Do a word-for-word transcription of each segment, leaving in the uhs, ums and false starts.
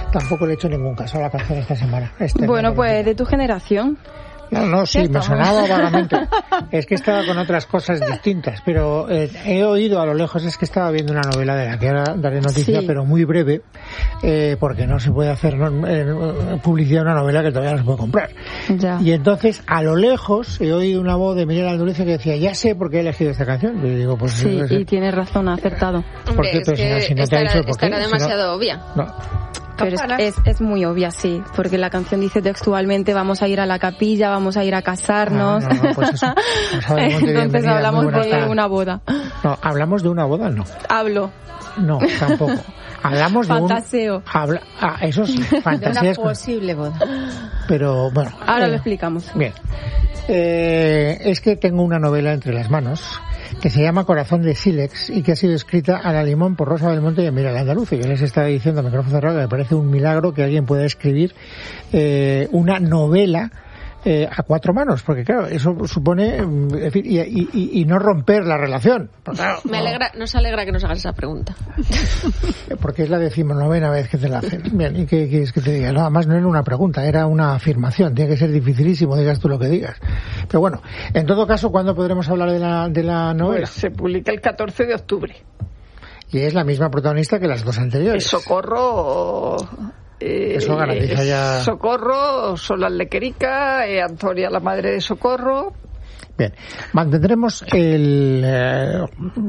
Tampoco le he hecho ningún caso a la canción esta semana. Este bueno, pues de tu generación. No, no, sí, me sonaba vagamente. Es que estaba con otras cosas distintas, pero eh, he oído a lo lejos, es que estaba viendo una novela de la que ahora daré noticia, sí. pero muy breve, eh, porque no se puede hacer no, eh, publicidad de una novela que todavía no se puede comprar. Ya. Y entonces, a lo lejos, he oído una voz de Miguel Aldurice que decía, ya sé por qué he elegido esta canción. Y digo, pues, sí, es, y tienes razón, ha acertado. Hombre, es pero que si no, si no te ha dicho por qué, estará demasiado si no, obvia. No. Pero es, es, es muy obvia, sí, porque la canción dice textualmente vamos a ir a la capilla, vamos a ir a casarnos. No, no, no, pues eso. Pues entonces hablamos de tardes. una boda. No, hablamos de una boda, no. Hablo. No, tampoco. Hablamos de Fantaseo. un... Habla, ah, eso sí, fantasía. De una posible boda. Pero, bueno. Ahora eh, lo explicamos. Bien. Eh, es que tengo una novela entre las manos que se llama Corazón de Sílex y que ha sido escrita a la limón por Rosa Belmonte y Emilia Landaluce. Yo les estaba diciendo a micrófono cerrado que me parece un milagro que alguien pueda escribir eh, una novela Eh, a cuatro manos, porque claro, eso supone, en fin, y, y, y no romper la relación. Pues, claro, Me alegra, nos alegra que nos hagas esa pregunta. Porque es la decimonovena vez que te la hacen. Bien, ¿y qué quieres que te diga? No, además no era una pregunta, era una afirmación. Tiene que ser dificilísimo, digas tú lo que digas. Pero bueno, en todo caso, ¿cuándo podremos hablar de la, de la novela? Pues se publica el catorce de octubre. Y es la misma protagonista que las dos anteriores. Es Socorro... Eh, Eso garantiza ya... Socorro, Solal Lequerica, eh, Antonia, la madre de Socorro. Bien, mantendremos el eh,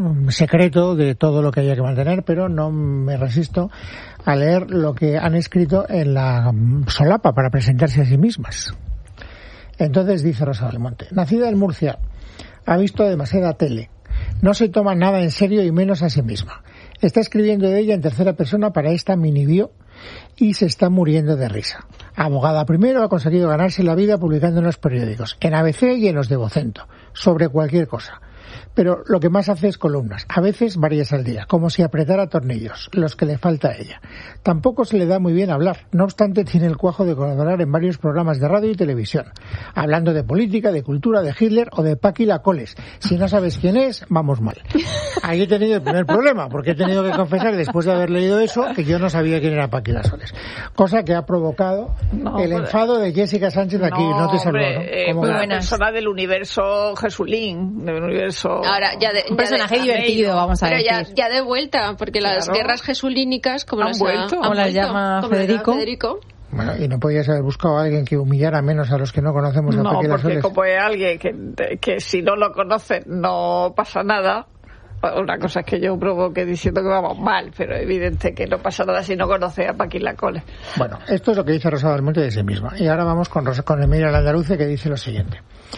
secreto de todo lo que haya que mantener, pero no me resisto a leer lo que han escrito en la solapa para presentarse a sí mismas. Entonces dice Rosa Belmonte, nacida en Murcia, ha visto demasiada tele, no se toma nada en serio y menos a sí misma. Está escribiendo de ella en tercera persona para esta mini bio y se está muriendo de risa. Abogada primero, ha conseguido ganarse la vida publicando en los periódicos, en A B C y en los de Vocento, sobre cualquier cosa. Pero lo que más hace es columnas, a veces varias al día, como si apretara tornillos, los que le falta a ella. Tampoco se le da muy bien hablar, no obstante tiene el cuajo de colaborar en varios programas de radio y televisión, hablando de política, de cultura, de Hitler o de Paqui Lacoles. Si no sabes quién es, vamos mal. Ahí he tenido el primer problema, porque he tenido que confesar, después de haber leído eso, que yo no sabía quién era Paqui Lacoles. Cosa que ha provocado no, el enfado de Jessica Sánchez aquí. No, no te saludó, ¿no? Eh, una persona del universo Jesulín, del universo... Ahora, ya de, un ya personaje de, divertido, vamos a pero decir. Ya, ya de vuelta, porque las claro. guerras jesulínicas, como ¿Han las vuelto? Ha, como las llama Federico. Federico. Bueno, y no podías haber buscado a alguien que humillara menos a los que no conocemos a No, Paqui porque Lacoles. como es alguien que, que si no lo conoce no pasa nada. Una cosa es que yo provoque diciendo que vamos mal, pero es evidente que no pasa nada si no conoce a Paqui Lacoles. Bueno, esto es lo que dice Rosa Belmonte de sí misma. Y ahora vamos con, Rosa, con Emilia Landaluce, que dice lo siguiente.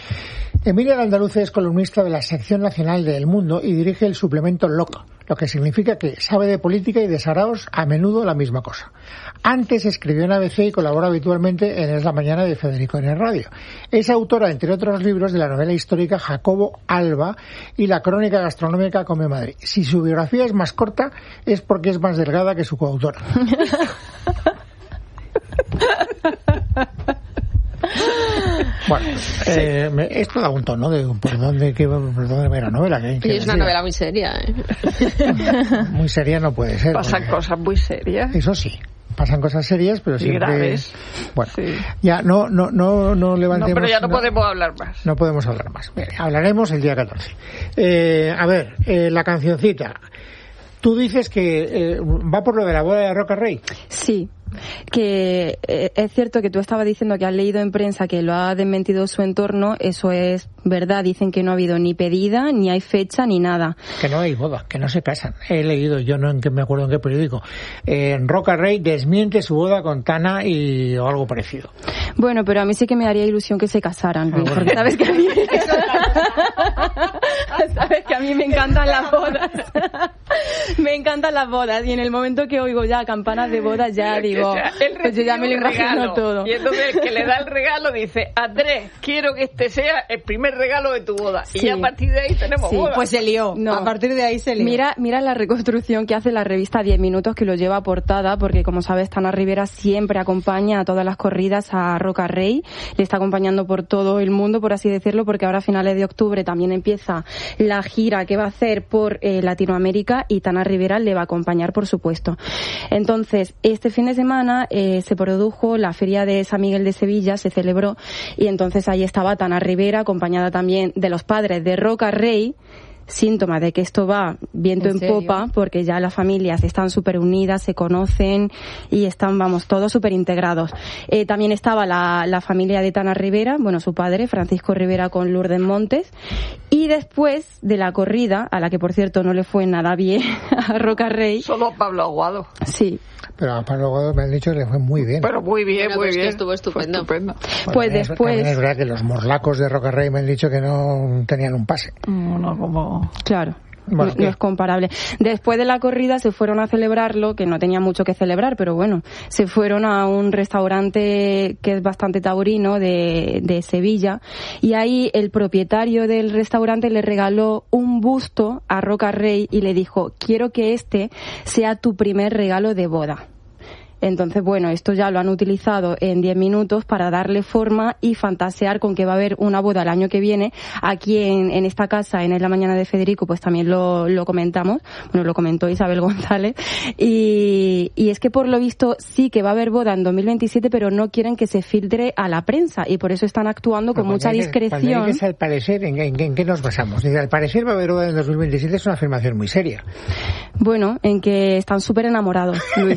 Emilia Landaluce es columnista de la sección nacional de El Mundo y dirige el suplemento Loca, lo que significa que sabe de política y de saraos a menudo la misma cosa. Antes escribió en A B C y colabora habitualmente en Es la Mañana de Federico en el Radio. Es autora, entre otros libros, de la novela histórica Jacobo Alba y la crónica gastronómica Come Madrid. Si su biografía es más corta, es porque es más delgada que su coautora. Bueno, eh, me, esto da un tono de por dónde, qué, por dónde va la novela. Que, que y es una decía. novela muy seria, ¿eh? Muy seria no puede ser. Pasan porque, cosas muy serias. Eso sí, pasan cosas serias, pero y siempre... graves. Bueno, sí. ya no, no, no, no levantemos... No, pero ya no, no podemos hablar más. No podemos hablar más. Bien, hablaremos el día catorce. Eh, a ver, eh, la cancioncita. Tú dices que eh, va por lo de la boda de Roca Rey. Sí. Que eh, es cierto que tú estabas diciendo que has leído en prensa que lo ha desmentido su entorno, eso es verdad, dicen que no ha habido ni pedida, ni hay fecha, ni nada. Que no hay boda, que no se casan. He leído, yo no en que me acuerdo en qué periódico, eh, Roca Rey desmiente su boda con Tana y o algo parecido. Bueno, pero a mí sí que me haría ilusión que se casaran, Luis, ah, bueno. porque sabes que a mí sabes que a mí me encantan las bodas. Me encantan las bodas y en el momento que oigo ya campanas de bodas ya digo, pues yo ya me lo imagino regalo, todo. Y entonces el que le da el regalo dice, Andrés, quiero que este sea el primer regalo de tu boda. Sí. Y a partir de ahí tenemos Sí, boda. Pues se lió. No. A partir de ahí se lió. Mira, mira la reconstrucción que hace la revista diez minutos, que lo lleva a portada, porque como sabes, Tana Rivera siempre acompaña a todas las corridas a Roca Rey, le está acompañando por todo el mundo, por así decirlo, porque ahora a finales de octubre también empieza la gira que va a hacer por eh, Latinoamérica y Tana Rivera le va a acompañar, por supuesto. Entonces, este fin de semana eh, se produjo la Feria de San Miguel de Sevilla, se celebró, y entonces ahí estaba Tana Rivera, acompañada también de los padres de Roca Rey, síntoma de que esto va viento en, en popa, porque ya las familias están súper unidas, se conocen y están, vamos, todos súper integrados. Eh, también estaba la, la familia de Tana Rivera, bueno, su padre, Francisco Rivera, con Lourdes Montes, y después de la corrida, a la que por cierto no le fue nada bien a Roca Rey. Solo Pablo Aguado. Sí. Pero a Pablo Aguado me han dicho que le fue muy bien. Pero muy bien, bueno, muy pues bien. Que estuvo estupendo. estupendo. Bueno, pues también después... Es, también es verdad que los morlacos de Roca Rey me han dicho que no tenían un pase. No, no, como... Claro. Bueno, no, no es comparable. Después de la corrida se fueron a celebrarlo, que no tenía mucho que celebrar, pero bueno, se fueron a un restaurante que es bastante taurino de, de Sevilla, y ahí el propietario del restaurante le regaló un busto a Roca Rey y le dijo: quiero que este sea tu primer regalo de boda. Entonces, bueno, esto ya lo han utilizado en diez minutos para darle forma y fantasear con que va a haber una boda el año que viene. Aquí en, en esta casa, en Es la Mañana de Federico, pues también lo, lo comentamos. Bueno, lo comentó Isabel González. Y, y es que por lo visto sí que va a haber boda en dos mil veintisiete, pero no quieren que se filtre a la prensa y por eso están actuando con no, mucha discreción. Es al parecer, ¿en, en, ¿en qué nos basamos? Dice, al parecer va a haber boda en dos mil veintisiete, es una afirmación muy seria. Bueno, en que están súper enamorados, Luis.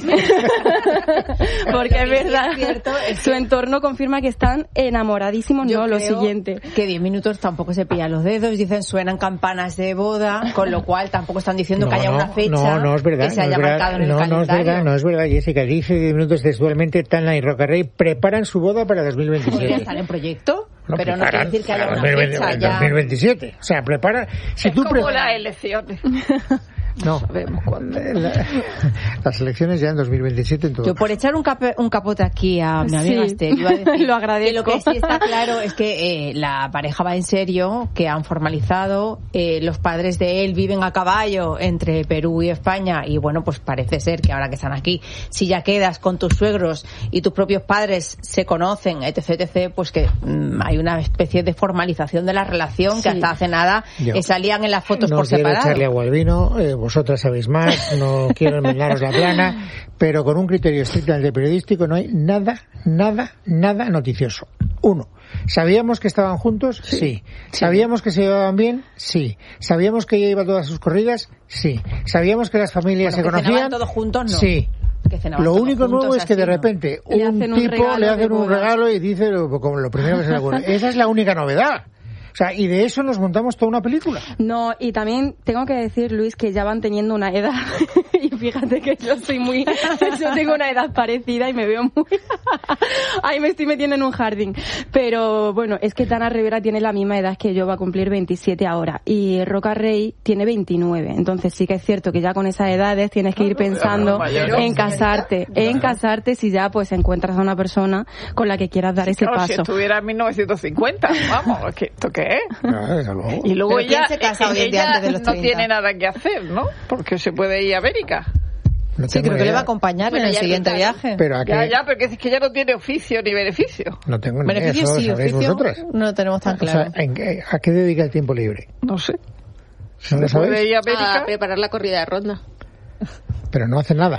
Porque es verdad, es cierto, es su que... entorno confirma que están enamoradísimos. Yo no, lo creo siguiente. Que diez minutos tampoco se pillan los dedos, dicen suenan campanas de boda, con lo cual tampoco están diciendo no, que haya no, una fecha no, no es verdad, que se no haya es verdad, marcado en el no, calendario. No es verdad, no es verdad, Jessica. Dice diez minutos textualmente, Tana y Roca Rey preparan su boda para dos mil veintisiete. ¿Podría estar en proyecto? No, pero no quiere decir que haya una fecha ya. dos mil veintisiete. O sea, prepara... Si es tú como pre... las elecciones. No, sabemos cuándo. La, las elecciones ya en dos mil veintisiete en todo. Yo por echar un, cape, un capote aquí a mi amiga Sí, Esther, iba a decir lo agradezco. que lo que sí está claro es que eh, la pareja va en serio, que han formalizado, eh, los padres de él viven a caballo entre Perú y España y bueno, pues parece ser que ahora que están aquí, si ya quedas con tus suegros y tus propios padres se conocen, etc, etc, pues que mmm, hay una especie de formalización de la relación, sí, que hasta hace nada eh, salían en las fotos no por separado. No quiero echarle agua al vino, eh, vosotras sabéis más, no quiero enmendaros la plana, pero con un criterio estrictamente periodístico no hay nada, nada, nada noticioso. Uno, ¿sabíamos que estaban juntos? Sí. sí. ¿Sabíamos que se llevaban bien? Sí. ¿Sabíamos que ella iba a todas sus corridas? Sí. ¿Sabíamos que las familias bueno, se que conocían? todos juntos, no. Sí. Lo único nuevo es que de repente ¿no? un le tipo un le hace un bodas. regalo y dice lo, como lo primero que se le ocurre. Esa es la única novedad. O sea, y de eso nos montamos toda una película. No, y también tengo que decir, Luis, que ya van teniendo una edad. Y fíjate que yo soy muy... Yo tengo una edad parecida y me veo muy... Ahí me estoy metiendo en un jardín. Pero bueno, es que Tana Rivera tiene la misma edad que yo, va a cumplir veintisiete ahora. Y Roca Rey tiene veintinueve. Entonces sí que es cierto que ya con esas edades tienes que ir pensando en casarte. En casarte si ya pues encuentras a una persona con la que quieras dar ese claro, paso. Si estuviera en mil novecientos cincuenta, vamos, ¿qué, ¿esto qué es? No, desde luego. Y luego ¿Pero ella, quién se casa hoy en día ella antes de los no treinta? tiene nada que hacer, ¿no? Porque se puede ir a América. No Sí, tengo creo que idea. le va a acompañar Bueno, en el ya siguiente ruta, ¿no? viaje. Pero a qué... Ya, ya, pero que es que ya no tiene oficio ni beneficio. No tengo ni idea, Beneficio eso lo sí, sabréis oficio vosotras. no lo tenemos tan O claro. sea, ¿en qué- ¿a qué dedica el tiempo libre? No sé. ¿No lo ¿Se puede sabéis? ir a América? A preparar la corrida de ronda. Pero no hace nada.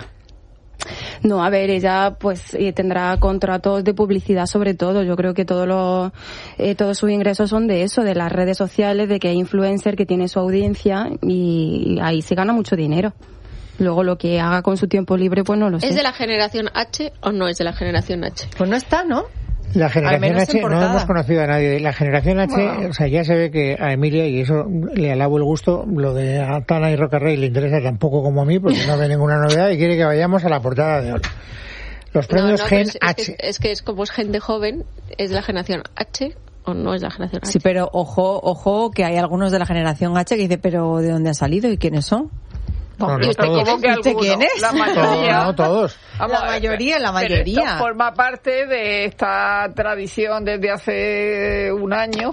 No, a ver, ella pues eh, tendrá contratos de publicidad sobre todo. Yo creo que todos los eh, todos sus ingresos son de eso, de las redes sociales, de que hay influencer que tiene su audiencia y ahí se gana mucho dinero. Luego lo que haga con su tiempo libre, pues no lo sé. ¿Es de la generación H o no es de la generación H? Pues no está, ¿no? La Al generación menos en H, no portada. hemos conocido a nadie. La generación H, Bueno. o sea, ya se ve que a Emilia, y eso le alabo el gusto, lo de a Tana y Roca Rey le interesa tampoco como a mí, porque no ve ninguna novedad y quiere que vayamos a la portada de hoy. Los premios No, no, Gen pero es, H. Es que, es que es como es gente joven, ¿es de la generación H o no es de la generación H? Sí, pero ojo, ojo, que hay algunos de la generación H que dice, pero ¿de dónde han salido y quiénes son? No, no, ¿Y usted todos. quién es? ¿Cómo que ¿Usted alguno? quién es? La mayoría. No, no, todos. Vamos, La mayoría, la pero mayoría. esto forma parte de esta tradición desde hace un año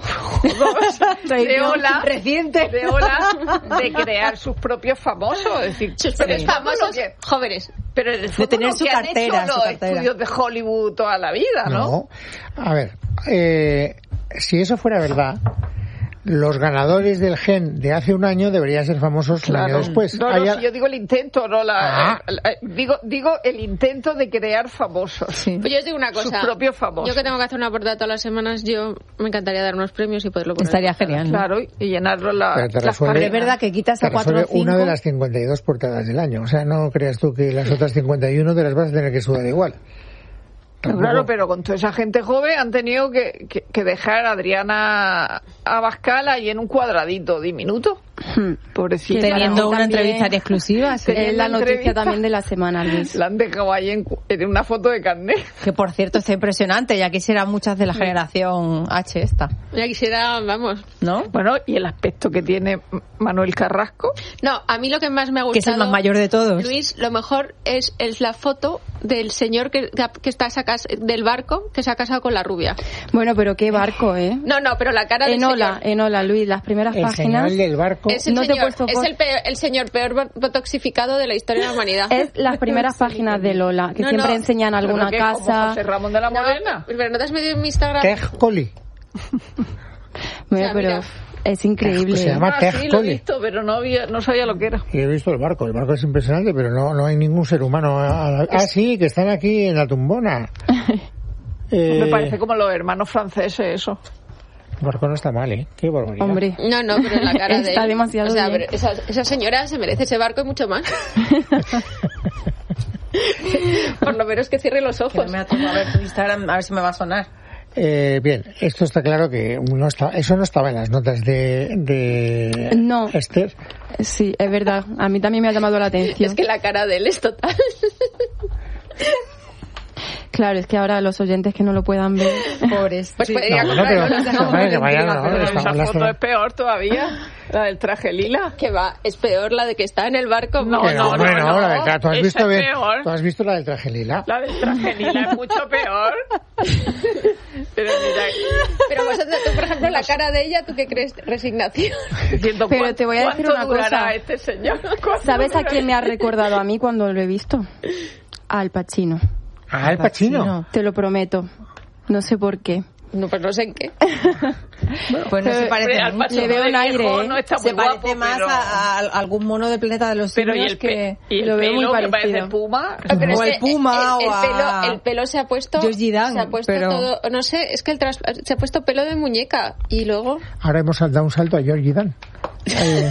de Ola, reciente. de Ola, de crear sus propios famosos. Es decir, Sus pero propios es famoso famosos que- jóvenes. pero en el fondo tener lo su que han cartera, hecho su los cartera. estudios de Hollywood toda la vida, ¿no? No. A ver, eh, si eso fuera verdad, los ganadores del gen de hace un año deberían ser famosos Claro. un año después. No, no, Hay- si yo digo el intento, no la, Ah. la- digo, digo el intento de crear famosos. Pues yo os digo una cosa. Sus propios famosos. Yo que tengo que hacer una portada todas las semanas, yo me encantaría dar unos premios y poderlo poner. Estaría genial, ¿no? Claro, y llenarlo la, Pero te las resuelve- Pero es verdad que quitas te a cuatro o resuelve cinco. una de las cincuenta y dos portadas del año. O sea, no creas tú que las otras cincuenta y uno te las vas a tener que sudar igual. Pero claro, pero con toda esa gente joven han tenido que, que, que dejar a Adriana Abascal ahí en un cuadradito diminuto. Pobrecita. Que Teniendo para mí una también- entrevista en exclusiva. sí. Teniendo Es la noticia entrevista. también de la semana, Luis. La han dejado ahí en, cu- en una foto de carnet. Que por cierto está impresionante, ya quisieran muchas de la generación H esta, Ya quisiera, vamos. ¿no? Bueno, y el aspecto que tiene Manuel Carrasco. No, a mí lo que más me ha gustado... Que es el más mayor de todos. Luis, lo mejor es, es la foto del señor que, que está sacas, del barco que se ha casado con la rubia. Bueno, pero qué barco, ¿eh? No, no, pero la cara del Enola, señor... Enola, Luis, las primeras El páginas. señor del barco. Es el, No te he señor, puesto es foto. el, peor- el señor peor botoxificado de la historia de la humanidad. Es las primeras páginas de Lola, que No, siempre no. enseñan alguna Pero que como casa. José Ramón de la No, Morena. pero no te has metido en mi Instagram. Tej Coli. Bueno, O sea, pero mira. es increíble. Se llama Ah, Tej sí, lo he Coli. visto, pero no, había, no sabía lo que era. Y he visto el barco. El barco es impresionante, pero no, no hay ningún ser humano. Ah, ah, sí, que están aquí en la tumbona. Eh, Me parece como los hermanos franceses, eso. El barco no está mal, ¿eh? Qué barbaridad. Hombre. No, no, pero en la cara de Está él. demasiado O sea, bien. pero esa, esa señora se merece ese barco y mucho más. Por lo menos que cierre los Que no ojos. me atrevo a ver tu Instagram, a ver si me va a sonar. Eh, bien, esto está claro que no está, eso no estaba en las notas de, de No. Esther. Sí, es verdad. A mí también me ha llamado la atención. Es que la cara de él es total. Claro, es que ahora los oyentes que no lo puedan ver. Pobres. Pues Sí. podría No, bueno, comprarlo, pero- las dejamos hombre, en que vayan, intriga, no, pero Pero estamos esa las- foto es peor todavía. La del traje lila. que va, es peor la de que está en el barco. No, Que no, hombre, no, la del tra- tú has esa visto es bien, peor. tú has visto la del traje lila. La del traje lila es mucho peor. Pero mira, Pero vosotros, tú, por ejemplo, la cara de ella, ¿tú qué crees? Resignación. diciendo, Pero ¿cuán- te voy a decir ¿cuánto una durará cosa? este señor? ¿Cuánto ¿Sabes a durará? quién me ha recordado a mí cuando lo he visto? Al Pacino. Ah, el Pacino. Te lo prometo. No sé por qué. No, pues no sé en qué. Pues no se Hombre, parece al mucho. Le veo Pacino un de aire, viejo ¿eh? no está Se muy parece guapo, más pero... a, a algún mono del planeta de los Pero y simios el, que... pe y el lo veo muy pelo que parece parecido. puma. Pero O es el que Puma el, el o a- pelo, el pelo se ha puesto Josh Gidan, se ha puesto pero- todo, no sé, es que el tras- se ha puesto pelo de muñeca y luego Ahora hemos dado un salto a Georgie Dan. Eh,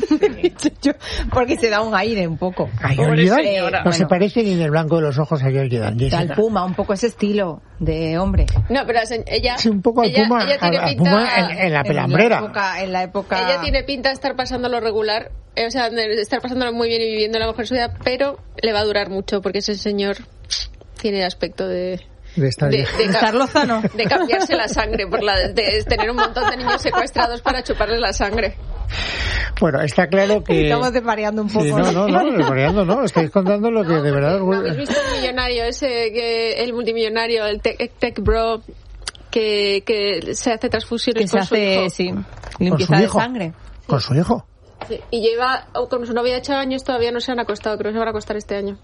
Yo- porque se da un aire un poco. ¿A Pobre Georgie Dan? señora. No se Bueno. parece ni en el blanco de los ojos a Georgie Dan. Jessica. Al Puma, un poco ese estilo de hombre. no, pero la se- ella Sí, un poco al ella, Puma, ella tiene al- al pinta Puma en, en la pelambrera. En la época... En la época... ella tiene pinta de estar pasándolo regular, eh, o sea, de estar pasándolo muy bien y viviendo la mejor su vida, pero le va a durar mucho porque ese señor tiene aspecto de De estar de, viejo. de ca- Estar lozano. de cambiarse la sangre por la de tener un montón de niños secuestrados para chuparles la sangre. Bueno, está claro que... Estamos desvariando un poco. Sí, no, no, no, desvariando no, estáis contando lo que de verdad... ¿No habéis visto el millonario ese, que el multimillonario, el tech, tech bro, que, que se hace transfusiones Que se con su hace, hijo? sí, Con limpieza su de hijo. sangre. Con su hijo. Sí, y lleva, oh, con su novia de ocho años todavía no se han acostado, creo que se van a acostar este año.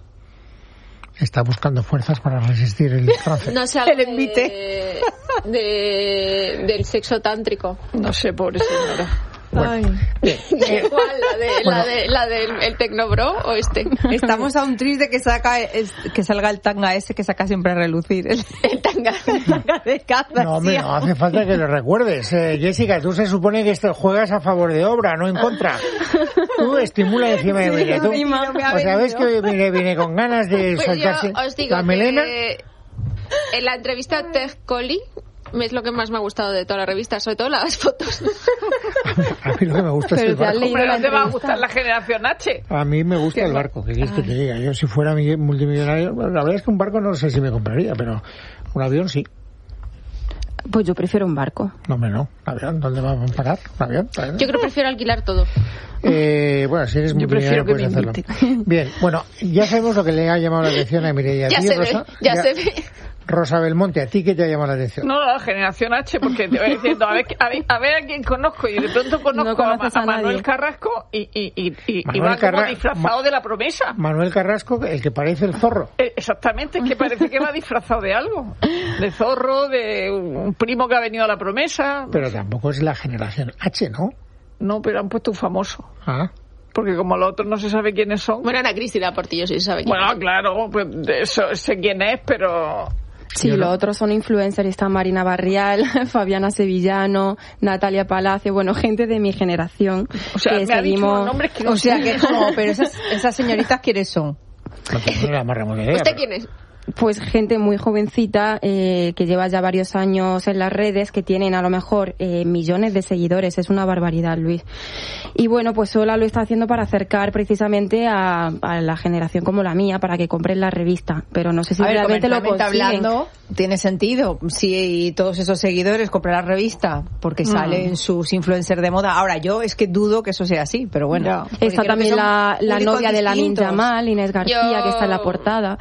Está buscando fuerzas para resistir el trance. No sé, algo El envite. de, de- del sexo tántrico. No sé, pobre señora. Ay. ¿Cuál? ¿La, de, Bueno. la, de, la del el tecnobro o este? Estamos a un tris de que saca es- que salga el tanga ese que saca siempre a relucir. El, El tanga. el tanga de caza. No, hombre, sí. no hace falta que lo recuerdes. Eh, Jessica, tú se supone que esto juegas a favor de obra, no en contra. Tú estimula encima de Mire. Tú, encima. No me ha o sea, ves venido. que Mire viene con ganas de Pues soltarse yo os digo la melena. que en la entrevista a Ted Collie es lo que más me ha gustado de toda la revista, sobre todo las fotos. A mí lo que me gusta es Pero el te has barco. leído Hombre, la no te va a entrevista. gustar la generación H. A mí me gusta el barco, que quieres que te diga. Yo si fuera mi- multimillonario, bueno, la verdad es que un barco no sé si me compraría, pero un avión sí. Pues yo prefiero un barco. No, hombre, no. ¿Un avión? ¿Dónde va a parar? ¿Un avión? Yo creo que prefiero alquilar todo. Eh, bueno, si eres Yo multimillonario prefiero que puedes me hacerlo. Bien, bueno, ya sabemos lo que le ha llamado la atención a Mireia. Ya ¿A ti, se Rosa? ve, ya se ve. Rosa Belmonte, ¿a ti qué te ha llamado la atención? No, la generación H, porque te voy diciendo, a ver, a ver, a ver a quién conozco. Y de pronto conozco No a, conoces a a Manuel nadie. Carrasco y, y, y, y, y Manuel va como Carra- disfrazado Ma- de la promesa. Manuel Carrasco, el que parece el zorro. Eh, exactamente, es que parece que va disfrazado de algo. De zorro, de un primo que ha venido a la promesa. Pero tampoco es la generación H, ¿no? No, pero han puesto un famoso. Ah. Porque como los otros no se sabe quiénes son. Bueno, Ana Cristina Portillo sí se sabe quién Bueno, es. claro, pues eso sé quién es, pero... Sí, Yo los no. otros son influencers, está Marina Barrial, Fabiana Sevillano, Natalia Palacio, bueno, gente de mi generación. O sea, que me ha dicho seguimos... unos nombres que no O sea, sé. que como, pero esas, esas señoritas, ¿quiénes son? No tengo ni la más remota idea. ¿Usted pero- quién es? Pues gente muy jovencita eh, que lleva ya varios años en las redes, que tienen a lo mejor eh, millones de seguidores. Es una barbaridad, Luis. Y bueno, pues Sola lo está haciendo para acercar precisamente a, a la generación como la mía, para que compren la revista. Pero no sé si A ver, realmente lo comercialmente consiguen. hablando, tiene sentido. Si todos esos seguidores compran la revista porque Mm. salen sus influencers de moda. Ahora, yo es que dudo que eso sea así, pero bueno. Ya. Porque Está creo que también son la, la públicos novia de Lamin distintos. Yamal, Inés García, Yo- que está en la portada.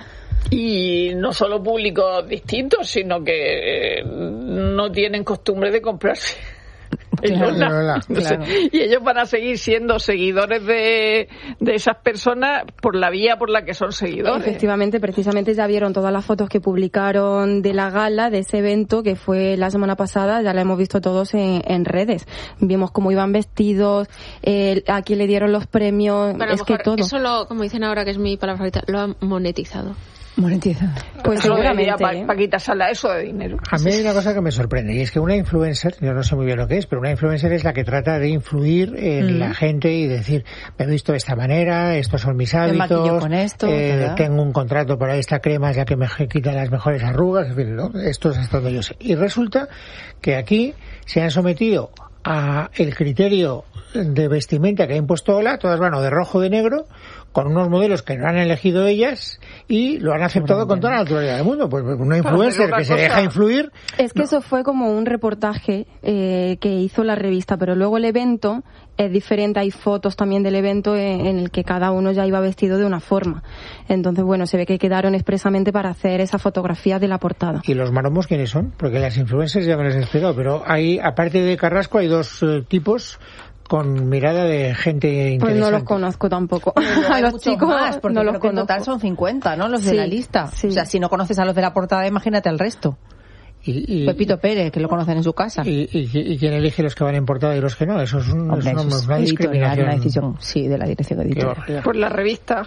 Y no solo públicos distintos, sino que eh, no tienen costumbre de comprarse. Claro, Ellos la- claro, no sé. claro. Y ellos van a seguir siendo seguidores de, de esas personas por la vía por la que son seguidores. Efectivamente, precisamente ya vieron todas las fotos que publicaron de la gala, de ese evento que fue la semana pasada, ya la hemos visto todos en, en redes. Vimos cómo iban vestidos, eh, a quién le dieron los premios, Bueno, a lo es que mejor todo. eso, lo, como dicen ahora, que es mi palabra favorita, lo han monetizado. Monetiza. Pues Eso seguramente. Pa, ¿eh? Paquita Sala, eso de dinero. A mí hay una cosa que me sorprende, y es que una influencer, yo no sé muy bien lo que es, pero una influencer es la que trata de influir en Mm. la gente y decir, me he visto de esta manera, estos son mis Me maquillo hábitos, con esto, eh, ¿verdad? tengo un contrato para esta crema ya que me quita las mejores arrugas, en fin, ¿no? Esto es hasta donde yo sé. Y resulta que aquí se han sometido a el criterio de vestimenta que ha impuesto Ola, todas van o de rojo o de negro, con unos modelos que no han elegido ellas y lo han aceptado con toda la naturalidad del mundo. Pues una influencer una que se cosa- deja influir. Es que eso fue como un reportaje eh, que hizo la revista, pero luego el evento es diferente. Hay fotos también del evento en, en el que cada uno ya iba vestido de una forma. Entonces, bueno, se ve que quedaron expresamente para hacer esa fotografía de la portada. ¿Y los maromos quiénes son? Porque las influencers ya me las he explicado, pero hay, aparte de Carrasco, hay dos eh, tipos con mirada de gente Pues interesante. no los conozco tampoco. Pero A hay los muchos chicos más, porque no creo los que en conozco. total son cincuenta, ¿no? Los de Sí, la lista. sí. O sea, si no conoces a los de la portada, imagínate al resto. Y, y, Pepito Pérez, que lo conocen en su casa. y, y, y quién elige los que van en portada y los que no? Eso es, un, Hombre, es una, eso es una editorial, discriminación. una decisión, sí, de la dirección Qué editorial. horrible. Por la revista.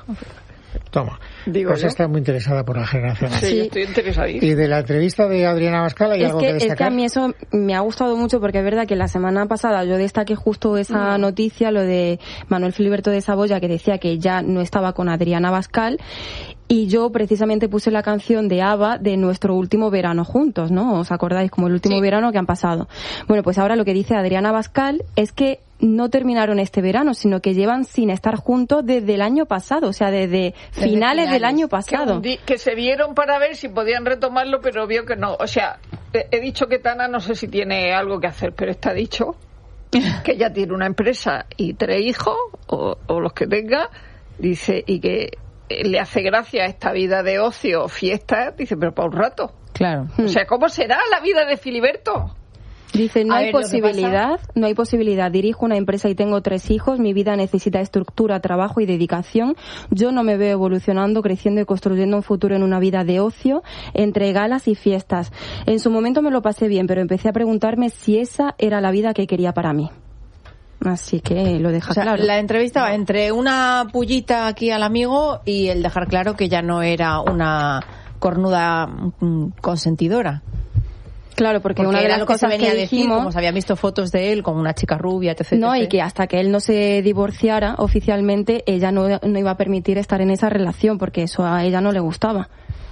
Toma. Digo Pues yo. está muy interesada por la generación. Sí, Sí. yo estoy interesadísima. Y de la entrevista de Adriana Abascal hay Es algo que, que es que destacar. a mí eso me ha gustado mucho porque es verdad que la semana pasada yo destaqué justo esa noticia, lo de Manuel Filiberto de Saboya, que decía que ya no estaba con Adriana Abascal, y yo precisamente puse la canción de ABBA de nuestro último verano juntos, ¿no? ¿Os acordáis? Como el último Sí. verano que han pasado. Bueno, pues ahora lo que dice Adriana Abascal es que no terminaron este verano, sino que llevan sin estar juntos desde el año pasado, o sea, desde, finales, del finales. año Que, pasado. un di- que se vieron para ver si podían retomarlo, pero vio que no. O sea, he, he dicho que Tana no sé si tiene algo que hacer, pero está dicho que ella tiene una empresa y tres hijos, o, o los que tenga, dice, y que eh, le hace gracia esta vida de ocio, fiestas, dice, pero para un rato. Claro. Hmm. O sea, ¿cómo será la vida de Filiberto? Dice, no A hay ver, lo que posibilidad, no hay posibilidad. Dirijo una empresa y tengo tres hijos. Mi vida necesita estructura, trabajo y dedicación. Yo no me veo evolucionando, creciendo y construyendo un futuro en una vida de ocio, entre galas y fiestas. En su momento me lo pasé bien, pero empecé a preguntarme si esa era la vida que quería para mí. Así que lo deja O sea, claro. la entrevista va entre una pullita aquí al amigo y el dejar claro que ya no era una cornuda mm, consentidora. Claro, porque, Porque una de era las lo que se cosas venía que a decir, dijimos... como se habían visto fotos de él con una chica rubia, etcétera. No, y que hasta que él no se divorciara oficialmente, ella no, no iba a permitir estar en esa relación, porque eso a ella no le gustaba.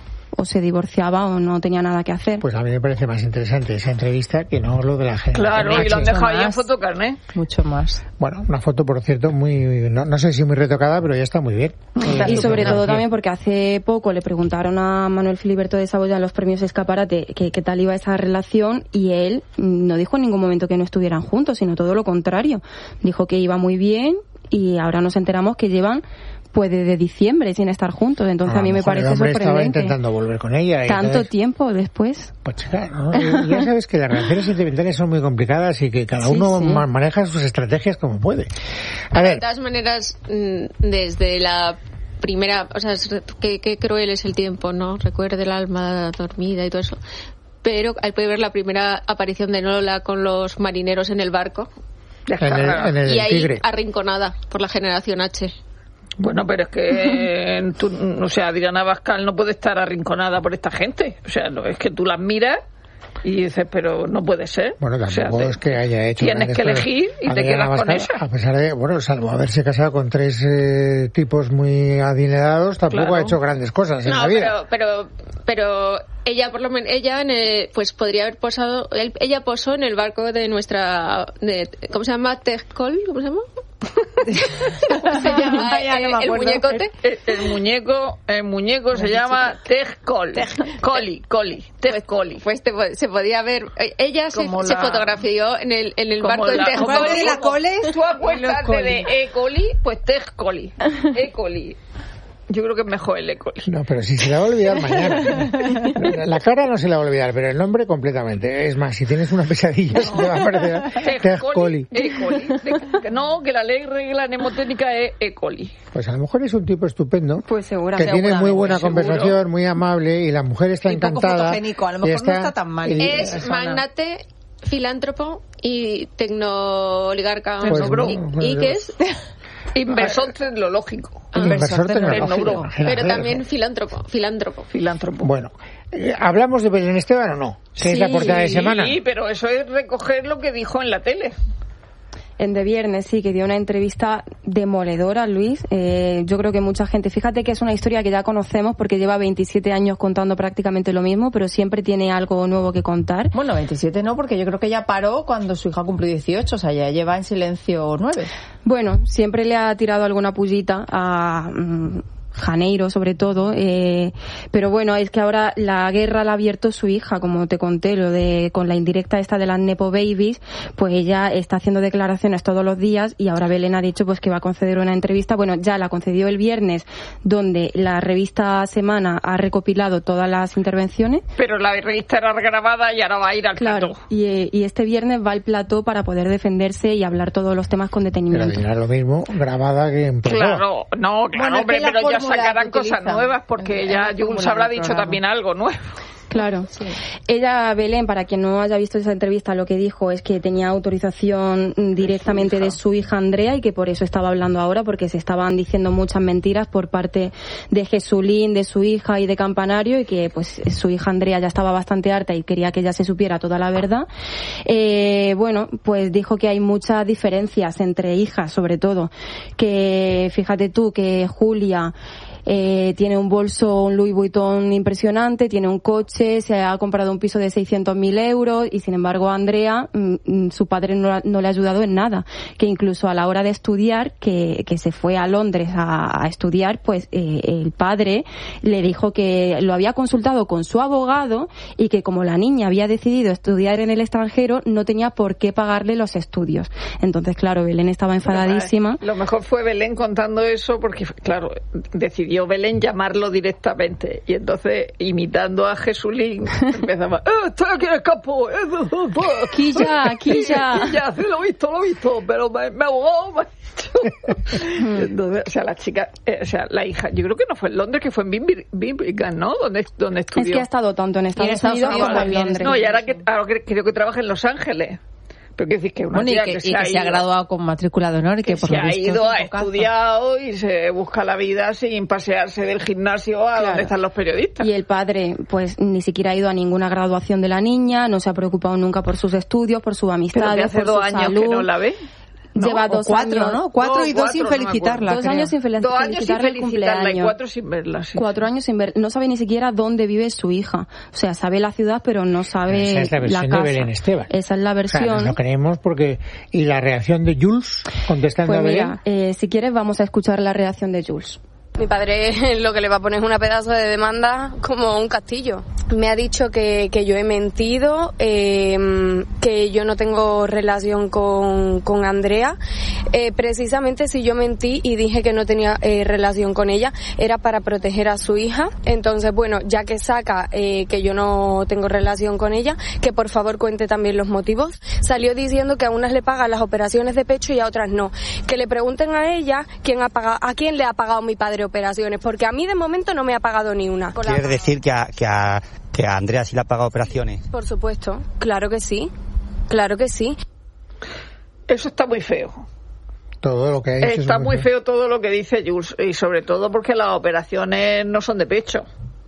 O se divorciaba o no tenía nada que hacer. Pues a mí me parece más interesante esa entrevista que no lo de la gente. Claro, y lo han mucho dejado ahí en más. fotocarnet. Mucho más. Bueno, una foto, por cierto, muy, no, no sé si muy retocada, pero ya está muy bien. Y sobre todo Bien. también porque hace poco le preguntaron a Manuel Filiberto de Saboya en los premios Escaparate que qué tal iba esa relación y él no dijo en ningún momento que no estuvieran juntos, sino todo lo contrario. Dijo que iba muy bien y ahora nos enteramos que llevan pues desde diciembre sin estar juntos. Entonces A a mí lo me mejor parece el hombre estaba sorprendente. intentando volver con ella. Y Tanto entonces, tiempo después. pues chica, ¿no? Y ya sabes que las relaciones sentimentales son muy complicadas y que cada Sí, uno sí. ma- maneja sus estrategias como puede. A ver, De todas maneras, mm, desde la primera, o sea, qué, qué cruel es el tiempo, ¿no? Recuerde el alma dormida y todo eso. Pero ahí puede ver la primera aparición de Lola con los marineros en el barco. En el, en el y ahí Tigre. arrinconada por la generación H. Bueno, pero es que, tú, o sea, Adriana Abascal no puede estar arrinconada por esta gente. O sea, no, es que tú las miras y dices, pero no puede ser. Bueno, tampoco o sea, es que haya hecho... Tienes que elegir y te quedas con esa. A pesar de, bueno, salvo haberse casado con tres eh, tipos muy adinerados, tampoco Claro. ha hecho grandes cosas en No, la vida. pero, pero, pero ella por lo menos, ella en el- pues podría haber posado, él- ella posó en el barco de nuestra, de, ¿cómo se llama? Tejcol, ¿cómo se llama? ¿Cómo se llama? Ya no me el, el acuerdo. muñecote. El, el muñeco, el muñeco se llama Tejcol. Coli, Coli, Tejcoli. Pues te po- se podía ver, eh, ella se, Como se la- fotografió en el, en el Como barco de la- Tejcol. Aparte de la cole, Tú acuérdate Coli. de E. coli, pues Tejcoli. E. coli. Yo creo que es mejor el E. coli. No, pero si se la va a olvidar mañana. La cara no se la va a olvidar, pero el nombre completamente. Es más, si tienes una pesadilla se te va a aparecer Tejcoli. E. coli. De- No, que la ley regla mnemotécnica es E. coli. Pues a lo mejor es un tipo estupendo, Pues que seguramente. tiene muy buena seguro. conversación, muy amable, y la mujer está Y poco encantada. fotogénico, a lo y mejor no está tan mal. y- Es Persona. magnate, filántropo y tecnooligarca. Pues y, no, ¿y qué es? Inversor tecnológico. Inversor tecnológico. tecnológico. Pero también filántropo. Filántropo. Filántropo. Bueno, eh, ¿hablamos de Belén Esteban o no? Que es la Sí. portada de semana. Sí, pero eso es recoger lo que dijo en la tele. En De Viernes, sí, que dio una entrevista demoledora, Luis. Eh, yo creo que mucha gente, fíjate que es una historia que ya conocemos porque lleva veintisiete años contando prácticamente lo mismo, pero siempre tiene algo nuevo que contar. Bueno, veintisiete no, porque yo creo que ya paró cuando su hija cumplió dieciocho, o sea, ya lleva en silencio nueve. Bueno, siempre le ha tirado alguna pullita a mm, Janeiro, sobre todo, eh, pero bueno, es que ahora la guerra la ha abierto su hija, como te conté, lo de con la indirecta esta de las Nepo Babies, pues ella está haciendo declaraciones todos los días y ahora Belén ha dicho pues que va a conceder una entrevista, bueno, ya la concedió el viernes, donde la revista Semana ha recopilado todas las intervenciones. Pero la revista era grabada y ahora va a ir al Claro, plató. y, eh, y este viernes va al plató para poder defenderse y hablar todos los temas con Pero detenimiento. dirá lo mismo grabada que en plató. Claro, no, claro, Bueno, es hombre, que la pero ya fórmula sacarán que cosas utilizan. nuevas porque Es ya la Jules fórmula habrá del dicho programa. también algo nuevo. Claro. Ella, Belén, para quien no haya visto esa entrevista, lo que dijo es que tenía autorización mm, directamente de su hija Andrea y que por eso estaba hablando ahora, porque se estaban diciendo muchas mentiras por parte de Jesulín, de su hija y de Campanario, y que pues su hija Andrea ya estaba bastante harta y quería que ella se supiera toda la verdad. Eh, bueno, pues dijo que hay muchas diferencias entre hijas, sobre todo, que fíjate tú que Julia Eh, tiene un bolso, un Louis Vuitton impresionante, tiene un coche, se ha comprado un piso de seiscientos mil euros y sin embargo a Andrea, mm, su padre no, no le ha ayudado en nada, que incluso a la hora de estudiar, que, que se fue a Londres a, a estudiar, pues eh, el padre le dijo que lo había consultado con su abogado y que como la niña había decidido estudiar en el extranjero, no tenía por qué pagarle los estudios. Entonces, claro, Belén estaba enfadadísima. Lo mejor fue Belén contando eso porque, claro, decidió Belén llamarlo directamente y entonces, imitando a Jesulín, empezaba, eh, estoy aquí en el campo, eh, Aquí ya, aquí ya. ya, sí, lo he visto, lo he visto, pero me, me ha abogado, me ha dicho. Y entonces, o sea, la chica, eh, o sea, la hija, yo creo que no fue en Londres, que fue en Birmingham, Birmingham, ¿no? Donde, donde estudió. Es que ha estado tanto en Estados, Y en Estados Unidos Unidos como en también, Londres. No, y ahora, que, ahora que- creo que trabaja en Los Ángeles. Pero quiero decir que una Bueno, y tía que, que, y se, ha que se ha ido- graduado con matrícula de honor y que, que por se lo ha visto ido, es un ha tocazo. estudiado y se busca la vida sin pasearse del gimnasio a Claro. donde están los periodistas. Y el padre, pues, ni siquiera ha ido a ninguna graduación de la niña, no se ha preocupado nunca por sus estudios, por su Pero amistad, que hace por dos su años salud. que no la ve. Lleva No, o dos cuatro, años, ¿no? Cuatro No, y dos cuatro, sin no me felicitarla. Dos creo. años sin fel- Dos años sin felicitarle el felicitarla y cumpleaños. cuatro sin verla. Sí. Cuatro años sin ver, no sabe ni siquiera dónde vive su hija. O sea, sabe la ciudad, pero no sabe Esa es la versión de casa. Belén Esteban. Esa es la O sea, versión. nos lo creemos porque... ¿Y la reacción de Jules contestando Pues a Belén? mira, eh, si quieres vamos a escuchar la reacción de Jules. Mi padre lo que le va a poner es una pedazo de demanda como un castillo. Me ha dicho que, que yo he mentido, eh, que yo no tengo relación con, con Andrea. Eh, precisamente si yo mentí y dije que no tenía eh, relación con ella, era para proteger a su hija. Entonces, bueno, ya que saca eh, que yo no tengo relación con ella, que por favor cuente también los motivos. Salió diciendo que a unas le pagan las operaciones de pecho y a otras no. Que le pregunten a ella quién ha pagado, a quién le ha pagado mi padre hacer operaciones, porque a mí de momento no me ha pagado ni una. ¿Quieres decir que a, que, a, que a Andrea sí le ha pagado operaciones? Por supuesto, claro que sí, claro que sí. Eso está muy feo. Todo lo que ha dicho Está es muy feo. feo todo lo que dice Jules, y sobre todo porque las operaciones no son de pecho.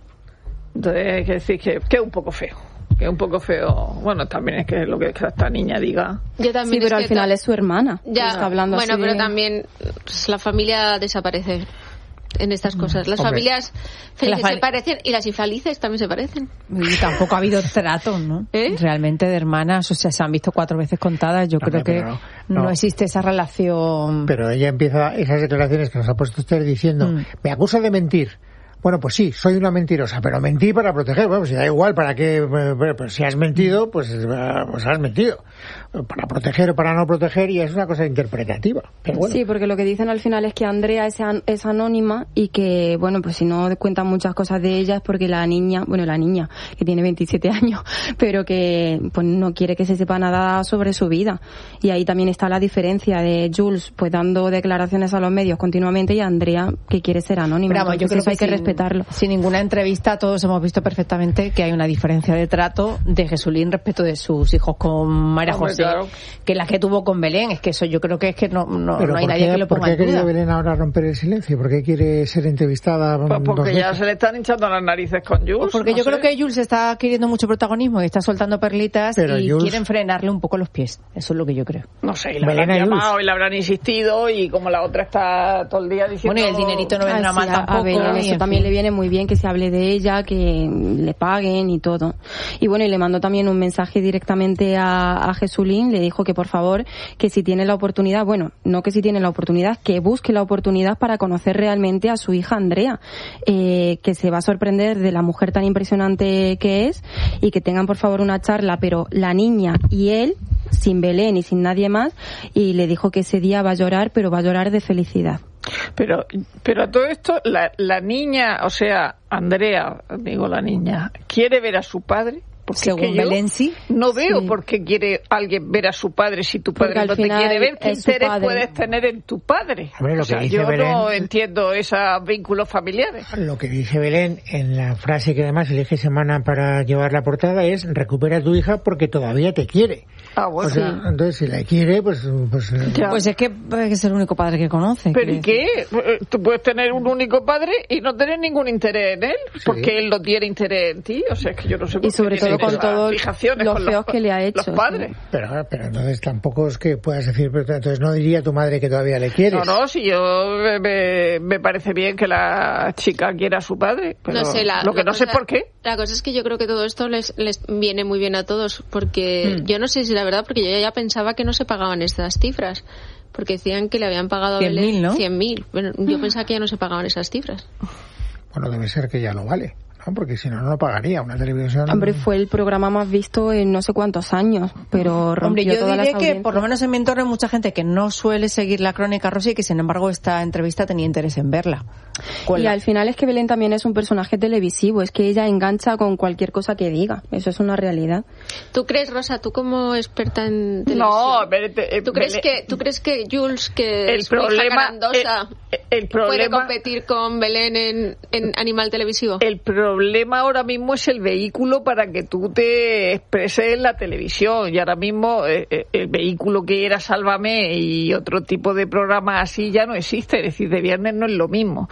Entonces hay que decir que, que es un poco feo. Que es un poco feo. Bueno, también es que lo que esta niña diga. Yo también sí, pero al final ta... es su hermana. Ya, está hablando bueno, así pero de... también pues, la familia desaparece en estas cosas. Las Hombre. familias felices fa... se parecen y las infelices también se parecen. Y tampoco ha habido trato, ¿no? ¿Eh? Realmente de hermanas, o sea, se han visto cuatro veces contadas. Yo Hombre, creo que no, no. no existe esa relación. Pero ella empieza esas declaraciones que nos ha puesto usted diciendo, mm. me acusa de mentir. Bueno, pues sí, soy una mentirosa, pero mentí para proteger. Bueno, si da igual para qué, pues si has mentido, pues, pues has mentido. Para proteger o para no proteger, y es una cosa interpretativa. Pero bueno. Sí, porque lo que dicen al final es que Andrea es, an- es anónima y que, bueno, pues si no cuentan muchas cosas de ella es porque la niña, bueno, la niña, que tiene veintisiete años, pero que pues no quiere que se sepa nada sobre su vida. Y ahí también está la diferencia de Jules, pues dando declaraciones a los medios continuamente, y Andrea, que quiere ser anónima. Pero, vamos, yo creo que hay que respetar. Sin ninguna entrevista todos hemos visto perfectamente que hay una diferencia de trato de Jesulín respecto de sus hijos con María José, claro. que la que tuvo con Belén. Es que eso yo creo que es que no, no, no hay nadie que lo ponga en duda. ¿Por qué ha querido Belén ahora romper el silencio? ¿Por qué quiere ser entrevistada? Pues porque ya se le están hinchando las narices con Jules. Pues porque no yo sé. creo que Jules está queriendo mucho protagonismo y está soltando perlitas. Pero y Jules... quieren frenarle un poco los pies. Eso es lo que yo creo. No sé, y la habrán llamado y la habrán insistido, y como la otra está todo el día diciendo... Bueno, y el dinerito no vendrá ah, mal sí, tampoco. A Belén, eso también le viene muy bien que se hable de ella, que le paguen y todo. Y bueno, y le mandó también un mensaje directamente a, a Jesulín, le dijo que por favor, que si tiene la oportunidad, bueno, no que si tiene la oportunidad, que busque la oportunidad para conocer realmente a su hija Andrea, eh, que se va a sorprender de la mujer tan impresionante que es, y que tengan por favor una charla, pero la niña y él, sin Belén y sin nadie más, y le dijo que ese día va a llorar, pero va a llorar de felicidad. Pero, pero a todo esto, la, la niña, o sea, Andrea, digo la niña, ¿quiere ver a su padre? Porque según Belén sí. No veo sí. por qué quiere alguien ver a su padre si tu padre no te quiere ver. ¿Qué interés puedes tener en tu padre? Hombre, lo o sea, que dice yo Belén, no entiendo esos vínculos familiares. Lo que dice Belén en la frase que además elige semana para llevar la portada es: recupera a tu hija porque todavía te quiere. Ah, bueno. O sea, sí. Entonces si la quiere, pues... Pues, pues es que es el único padre que conoce. ¿Pero y qué? Tú puedes tener un único padre y no tener ningún interés en él, sí. porque él no tiene interés en ti. O sea, es que yo no sé por y sobre todo con todo los feos que le ha hecho. Los padres. Sí. Pero, pero entonces tampoco es que puedas decir, pero entonces no diría tu madre que todavía le quieres. No, no, si yo me, me parece bien que la chica quiera a su padre, pero no sé, la, lo que no cosa, sé por qué. La cosa es que yo creo que todo esto les, les viene muy bien a todos, porque mm. yo no sé si la verdad, porque yo ya pensaba que no se pagaban estas cifras, porque decían que le habían pagado a Belén ¿no? cien mil. Bueno, yo pensaba que ya no se pagaban esas cifras. Bueno, debe ser que ya lo vale. Porque si no, no lo pagaría una televisión. Hombre, fue el programa más visto en no sé cuántos años, pero rompió Hombre, yo todas diría las que por lo menos en mi entorno hay mucha gente que no suele seguir la Crónica Rosy y que sin embargo esta entrevista tenía interés en verla. Y la... al final es que Belén también es un personaje televisivo, es que ella engancha con cualquier cosa que diga, eso es una realidad. ¿Tú crees, Rosa, tú como experta en televisión, no, pero te, ¿tú, crees que, ¿tú crees que Jules, que el es problema, Carandosa, el, el problema, puede competir con Belén en, en Animal Televisivo? El problema ahora mismo es el vehículo para que tú te expreses en la televisión, y ahora mismo eh, el vehículo que era Sálvame y otro tipo de programas así ya no existe, es decir, de viernes no es lo mismo.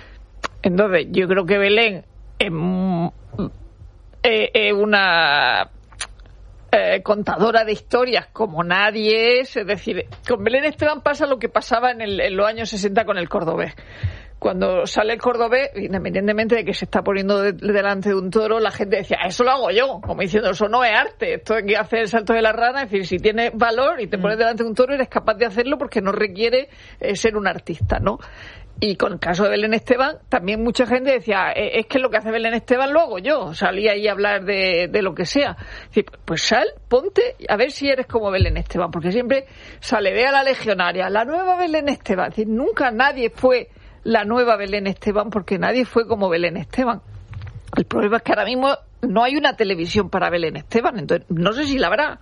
Entonces yo creo que Belén es, es, es una eh, contadora de historias como nadie es, es decir, con Belén Esteban pasa lo que pasaba en, el, en los años sesenta con el cordobés. Cuando sale el cordobés, independientemente de que se está poniendo de, delante de un toro, la gente decía, eso lo hago yo, como diciendo, eso no es arte, esto es que hacer el salto de la rana, es decir, si tienes valor y te pones delante de un toro, eres capaz de hacerlo porque no requiere eh, ser un artista, ¿no? Y con el caso de Belén Esteban, también mucha gente decía, es que lo que hace Belén Esteban lo hago yo, salía ahí a hablar de, de lo que sea. Decir, pues sal, ponte, a ver si eres como Belén Esteban, porque siempre sale, ve a la legionaria, la nueva Belén Esteban, es decir, nunca nadie fue la nueva Belén Esteban, porque nadie fue como Belén Esteban. El problema es que ahora mismo no hay una televisión para Belén Esteban, entonces no sé si la habrá.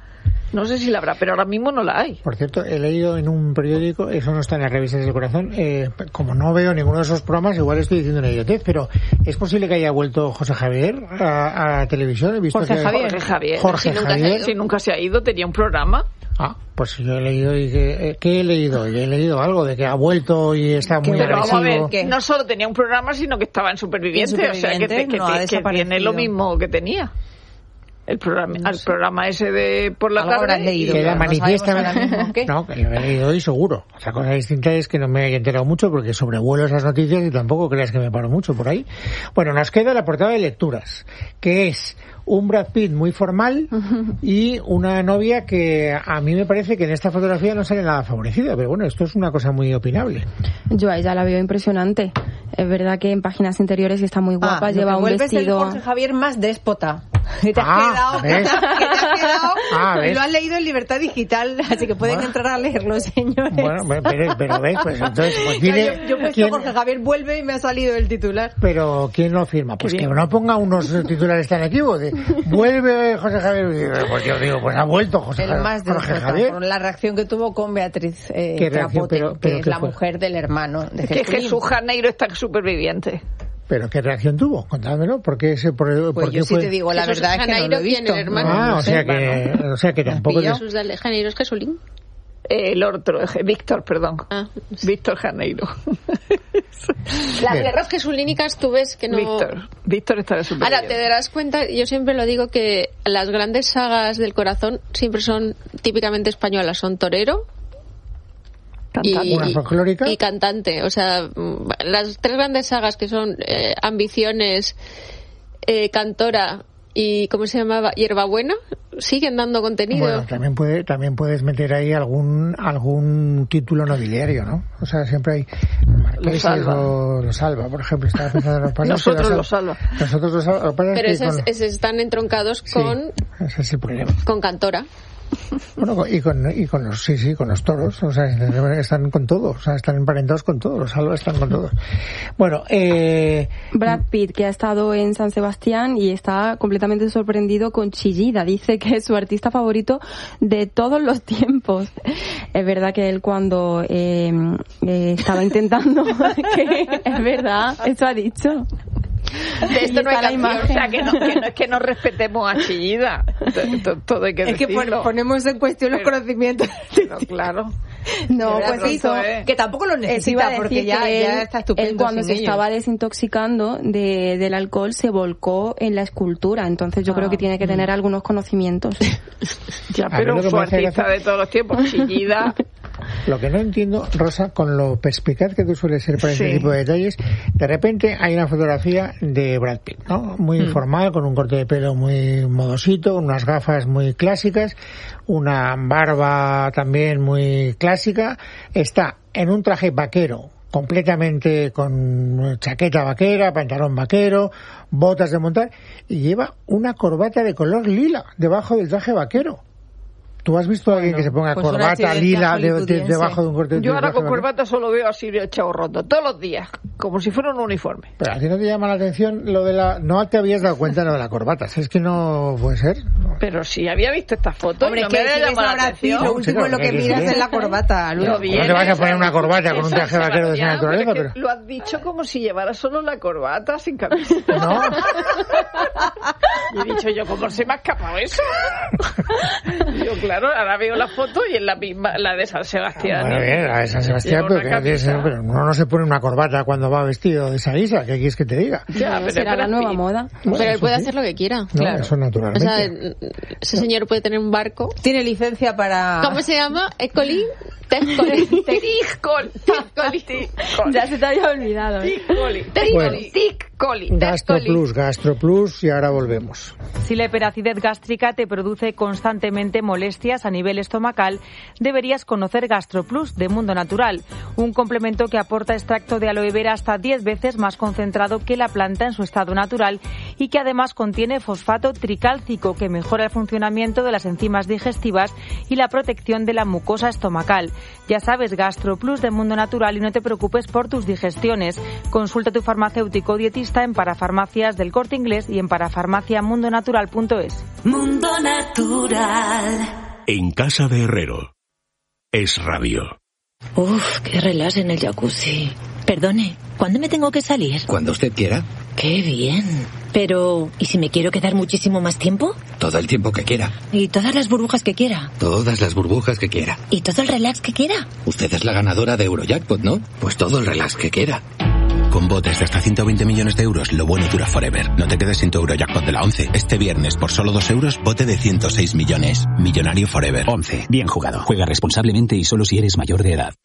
No sé si la habrá, pero ahora mismo no la hay. Por cierto, he leído en un periódico, eso no está en las revistas del corazón, eh, como no veo ninguno de esos programas, igual estoy diciendo una idiotez, pero ¿es posible que haya vuelto José Javier a, a televisión? He visto Jorge que... Javier. Jorge Javier. Jorge si nunca Javier. Se ha ido, si nunca se ha ido, tenía un programa. Ah, pues yo he leído y que, ¿qué he leído? Yo he leído algo de que ha vuelto y está muy Pero agresivo. vamos a ver, que no solo tenía un programa, sino que estaba en Superviviente, En Superviviente, o sea, que, que, no ha que, que tiene lo mismo que tenía. El programa, no sé. El programa ese de por la Algo tarde leído, que la no manifiestamente no, que lo he leído hoy seguro. Otra cosa distinta es que no me haya enterado mucho porque sobrevuelo esas noticias y tampoco creas que me paro mucho por ahí. Bueno, nos queda la portada de lecturas, que es un Brad Pitt muy formal y una novia que a mí me parece que en esta fotografía no sale nada favorecida, pero bueno, esto es una cosa muy opinable. Yo a ella la veo impresionante. Es verdad que en páginas interiores está muy guapa, ah, lleva un vuelves vestido... el Jorge Javier más déspota. Que te has Ah, quedado, ¿ves? que te has quedado, Ah, ¿ves? lo has leído en Libertad Digital, así que pueden Bueno. entrar a leerlo, señores. Bueno, pero, pero ves, pues entonces, pues dile, yo, yo he puesto ¿quién- Jorge Javier vuelve y me ha salido el titular. pero ¿quién lo firma? Pues que no ponga unos titulares tan equívocos de vuelve José Javier, pues yo digo, pues ha vuelto José El Javier, más Jorge déspota, Javier. por la reacción que tuvo con Beatriz eh, ¿Qué reacción? Trapote, Pero- pero que es ¿qué la fue? mujer del hermano de que Jesulín. Jesús Janeiro está en Superviviente. ¿Pero qué reacción tuvo? Contádmelo, ¿por qué ese, por, Pues por qué yo sí fue? te digo, la Jesús verdad es que no lo he Janeiro, ¿quién? visto. El hermano. Ah, No o sé, sea que, o sea que tampoco... pillado? Jesús de Janeiro es Jesulín. El otro, Víctor, perdón. Ah, Víctor Janeiro. Las Bien. guerras jesulínicas tú ves que no... Víctor. Víctor está en Superviviente. Ahora, te darás cuenta, yo siempre lo digo, que las grandes sagas del corazón siempre son típicamente españolas. Son torero y, Una folclórica. y cantante. O sea, mm, las tres grandes sagas que son eh, Ambiciones, eh, Cantora y, ¿cómo se llamaba? Hierbabuena, siguen dando contenido. Bueno, también puede, también puedes meter ahí algún algún título nobiliario, ¿no? O sea, siempre hay Marqueses Salva. o Lo Salva, por ejemplo. Estaba pensando en los padres Nosotros que Lo Salva. Nosotros Lo Salva. Lo que pasa es Pero que esos, con- esos están entroncados sí, con, ese es el problema. con Cantora. Bueno, con- y con, y con los, sí, sí, con los toros, o sea, están con todo, o sea, están emparentados con todos, los salvas están con todos. Bueno, eh, Brad Pitt, que ha estado en San Sebastián y está completamente sorprendido con Chillida. Dice que es su artista favorito de todos los tiempos. Es verdad que él cuando eh, eh, estaba intentando... que es verdad, eso ha dicho. De esto Y no hay está la canción, imagen. o sea, que no, que no es que no respetemos a Chillida. Todo, todo hay que Es que decirlo. pon- ponemos en cuestión los Pero- conocimientos. Pero claro. No, Era pues pronto, hizo... ¿eh? Que tampoco lo Eso iba necesita a porque decir ya, que ya él, está estupendo. él cuando sin se ellos. estaba desintoxicando de, del alcohol se volcó en la escultura, entonces yo Ah, creo que tiene que tener algunos conocimientos. Ya, A ver, pero lo que su me hace artista gracia- de todos los tiempos, Chillida. lo que no entiendo, Rosa, con lo perspicaz que tú sueles ser para este Sí. tipo de detalles, de repente hay una fotografía de Brad Pitt, ¿no? Muy informal, con un corte de pelo muy modosito, unas gafas muy clásicas, una barba también muy clásica, está en un traje vaquero, completamente con chaqueta vaquera, pantalón vaquero, botas de montar, y lleva una corbata de color lila debajo del traje vaquero. ¿Tú has visto a alguien que se ponga pues una corbata accidente lila de- de- hollywoodiense. debajo de un corte de Yo ahora traje con vaquero? corbata solo veo a Sirio Chao Roto, todos los días, como si fuera un uniforme. Pero a ti no te llama la atención lo de la... No te habías dado cuenta de lo de la corbata. Es que no puede ser. Pero si había visto esta foto, Hombre, y no es que me había si ves llamado a la Brad Pitt, atención. lo último Sí, en lo que claro, miras que- es la corbata. Luis. Lo No viene, te vas a poner esa- una corbata con un esa traje vaquero de esa Sebastián, naturaleza, pero es que pero... lo has dicho como si llevara solo la corbata sin camisa. No, Y he dicho yo, ¿cómo se me ha escapado eso? Y yo, claro, ahora veo la foto y es la misma, la de San Sebastián. bueno, bien, la de San Sebastián, Lleva pero, una que- camisa. pero uno no se pone una corbata cuando va vestido de esa guisa. ¿Qué quieres que te diga? Ya, pero será la Brad nueva Pitt. moda. Bueno, pero él eso puede sí. hacer lo que quiera. No, Claro. eso O naturalmente. sea, ese señor puede tener un barco. Tiene licencia para... ¿Cómo se llama? ¿Ecolín? Teccolín. Tic-col, tic-coli, Ya se te había olvidado. ¿eh? tic-coli, Bueno. tic-coli, tic-coli, Gastro tic-coli. Plus, Gastro Plus, y ahora volvemos. Si la hiperacidez gástrica te produce constantemente molestias a nivel estomacal, deberías conocer GastroPlus de Mundo Natural, un complemento que aporta extracto de aloe vera hasta diez veces más concentrado que la planta en su estado natural y que además contiene fosfato tricálcico que mejora el funcionamiento de las enzimas digestivas y la protección de la mucosa estomacal. Ya sabes, GastroPlus de Mundo Natural y no te preocupes por tus digestiones. Consulta a tu farmacéutico o dietista en Parafarmacias del Corte Inglés y en parafarmaciamundonatural punto es. Mundo Natural. En casa de Herrero. Es Radio. Uf, qué relax en el jacuzzi. Perdone, ¿cuándo me tengo que salir? Cuando usted quiera. Qué bien. Pero, ¿y si me quiero quedar muchísimo más tiempo? Todo el tiempo que quiera. ¿Y todas las burbujas que quiera? Todas las burbujas que quiera. ¿Y todo el relax que quiera? Usted es la ganadora de Eurojackpot, ¿no? Pues todo el relax que quiera. Con botes de hasta ciento veinte millones de euros, lo bueno dura forever. No te quedes sin tu Eurojackpot de la once. Este viernes, por solo dos euros, bote de ciento seis millones. Millonario forever. once. Bien jugado. Juega responsablemente y solo si eres mayor de edad.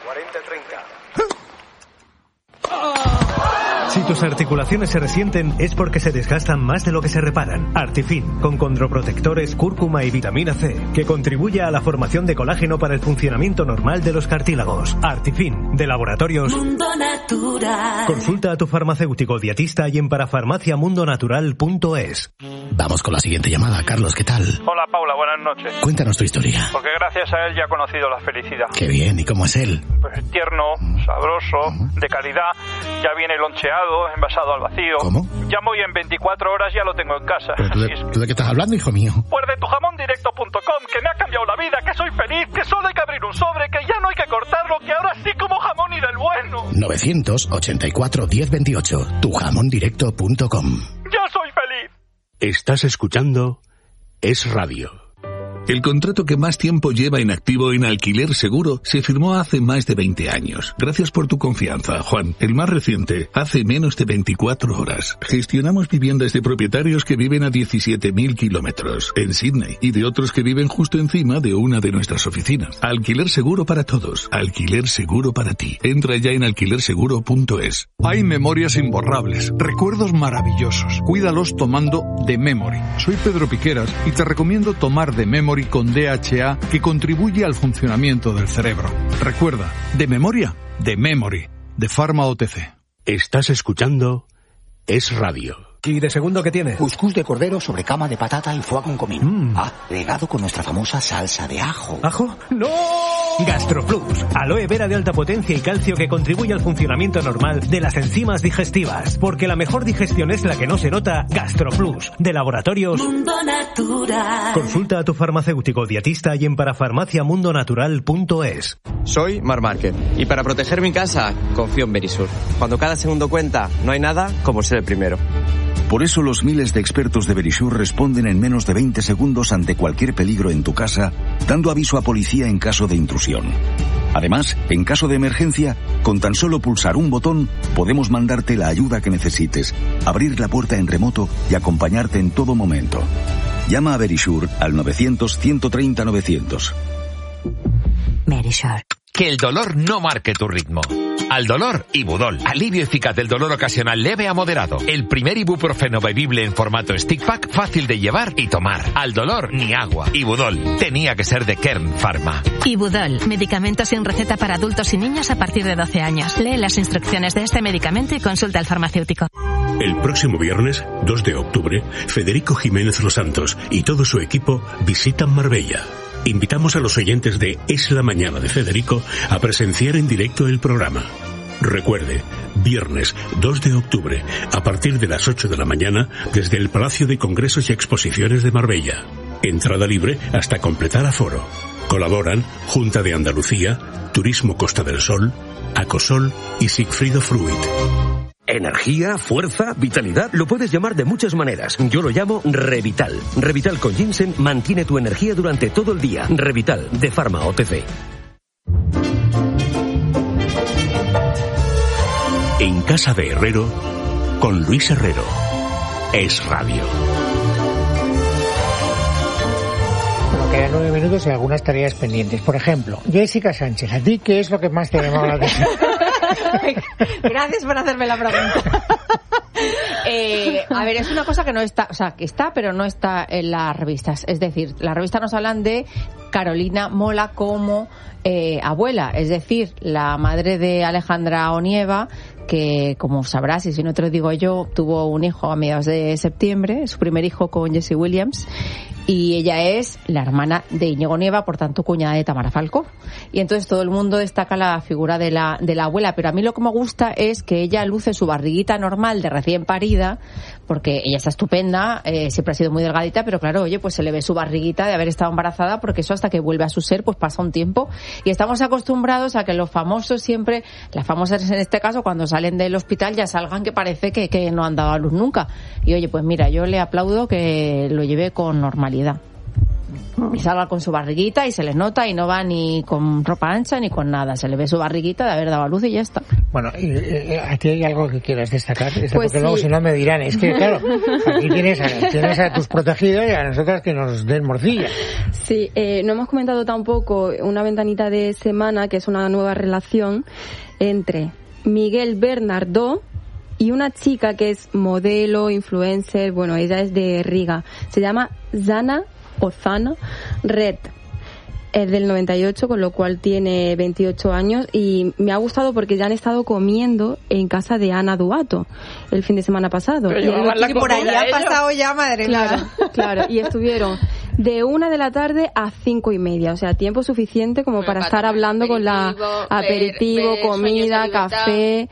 Si tus articulaciones se resienten es porque se desgastan más de lo que se reparan. Artifin, con condroprotectores, cúrcuma y vitamina C, que contribuye a la formación de colágeno para el funcionamiento normal de los cartílagos. Artifin, de Laboratorios Mundo Natural. Consulta a tu farmacéutico dietista y en parafarmacia mundo natural punto es. Vamos con la siguiente llamada. Carlos, ¿qué tal? Hola, Paula, buenas noches. Cuéntanos tu historia. Porque gracias a él ya he conocido la felicidad. Qué bien, ¿y cómo es él? Pues tierno, sabroso, de calidad, ya viene loncheado, envasado al vacío. ¿Cómo? Llamo y en veinticuatro horas ya lo tengo en casa. ¿Pero tú de, es... ¿tú de qué estás hablando, hijo mío? Pues de tu jamón directo punto com, que me ha cambiado la vida, que soy feliz, que solo hay que abrir un sobre, que ya no hay que cortarlo, que ahora sí como jamón y del bueno. novecientos ochenta y cuatro diez veintiocho, tu jamón directo punto com. ¡Ya soy feliz! Estás escuchando Es Radio. El contrato que más tiempo lleva en activo en Alquiler Seguro se firmó hace más de veinte años. Gracias por tu confianza, Juan. El más reciente, hace menos de veinticuatro horas. Gestionamos viviendas de propietarios que viven a diecisiete mil kilómetros en Sydney y de otros que viven justo encima de una de nuestras oficinas. Alquiler Seguro para todos. Alquiler Seguro para ti. Entra ya en alquiler seguro punto es. Hay memorias imborrables, recuerdos maravillosos. Cuídalos tomando The Memory. Soy Pedro Piqueras y te recomiendo tomar The Memory con D H A, que contribuye al funcionamiento del cerebro. Recuerda, de memoria, de memory, de Pharma O T C. Estás escuchando Es Radio. ¿Y de segundo qué tiene? Cuscús de cordero sobre cama de patata y foie con comino. Mm. Ah, regado con nuestra famosa salsa de ajo. ¿Ajo? ¡No! GastroPlus, aloe vera de alta potencia y calcio que contribuye al funcionamiento normal de las enzimas digestivas. Porque la mejor digestión es la que no se nota. GastroPlus, de Laboratorios Mundo Natural. Consulta a tu farmacéutico dietista y en parafarmacia mundo natural punto es. Soy Mar Márquez y para proteger mi casa confío en Verisur. Cuando cada segundo cuenta, no hay nada como ser el primero. Por eso los miles de expertos de Verisur responden en menos de veinte segundos ante cualquier peligro en tu casa, dando aviso a policía en caso de intrusión. Además, en caso de emergencia, con tan solo pulsar un botón, podemos mandarte la ayuda que necesites, abrir la puerta en remoto y acompañarte en todo momento. Llama a Verisur al novecientos ciento treinta novecientos. Verisur. Que el dolor no marque tu ritmo. Al dolor, Ibudol. Alivio eficaz del dolor ocasional leve a moderado. El primer ibuprofeno bebible en formato stick pack, fácil de llevar y tomar. Al dolor, ni agua. Ibudol. Tenía que ser de Kern Pharma. Ibudol. Medicamento sin receta para adultos y niños a partir de doce años. Lee las instrucciones de este medicamento y consulta al farmacéutico. El próximo viernes, dos de octubre, Federico Jiménez Los Santos y todo su equipo visitan Marbella. Invitamos a los oyentes de Es la Mañana de Federico a presenciar en directo el programa. Recuerde, viernes dos de octubre, a partir de las ocho de la mañana, desde el Palacio de Congresos y Exposiciones de Marbella. Entrada libre hasta completar aforo. Colaboran Junta de Andalucía, Turismo Costa del Sol, Acosol y Sigfrido Fruit. Energía, fuerza, vitalidad, lo puedes llamar de muchas maneras. Yo lo llamo Revital. Revital con ginseng mantiene tu energía durante todo el día. Revital, de Pharma O T C. En casa de Herrero, con Luis Herrero. Es Radio. Bueno, quedan nueve minutos y algunas tareas pendientes. Por ejemplo, Jessica Sánchez, ¿a ti qué es lo que más te ha llamado la atención? Gracias por hacerme la pregunta. eh, a ver, es una cosa que no está, o sea, que está, pero no está en las revistas. Es decir, las revistas nos hablan de Carolina Mola como eh, abuela, es decir, la madre de Alejandra Onieva, que, como sabrás, y si no te lo digo yo, tuvo un hijo a mediados de septiembre, su primer hijo con Jesse Williams. y ella es la hermana de Íñigo Nieva, por tanto cuñada de Tamara Falcó. Y entonces todo el mundo destaca la figura de la, de la abuela, pero a mí lo que me gusta es que ella luce su barriguita normal de recién parida, porque ella está estupenda, eh, siempre ha sido muy delgadita, pero claro, oye, pues se le ve su barriguita de haber estado embarazada, porque eso hasta que vuelve a su ser, pues pasa un tiempo. Y estamos acostumbrados a que los famosos siempre, las famosas en este caso, cuando salen del hospital ya salgan que parece que, que no han dado a luz nunca. Y oye, pues mira, yo le aplaudo que lo lleve con normalidad. Y salga con su barriguita y se les nota y no va ni con ropa ancha ni con nada. Se le ve su barriguita de haber dado a luz y ya está. Bueno, y, y, ¿a ti hay algo que quieras destacar? Pues porque sí. Luego si no me dirán, es que claro, aquí tienes a, tienes a tus protegidos y a nosotras que nos den morcilla. Sí, eh, no hemos comentado tampoco una ventanita de semana, que es una nueva relación entre Miguel Bernardó y una chica que es modelo, influencer, bueno, ella es de Riga. Se llama Zana Ozana Red. Es del noventa y ocho, con lo cual tiene veintiocho años, y me ha gustado porque ya han estado comiendo en casa de Ana Duato el fin de semana pasado. Pero y, y por ahí ha pasado ya, madre mía. Claro, claro, y estuvieron de una de la tarde a cinco y media, o sea, tiempo suficiente como para estar hablando con la aperitivo, ver, ver comida, café.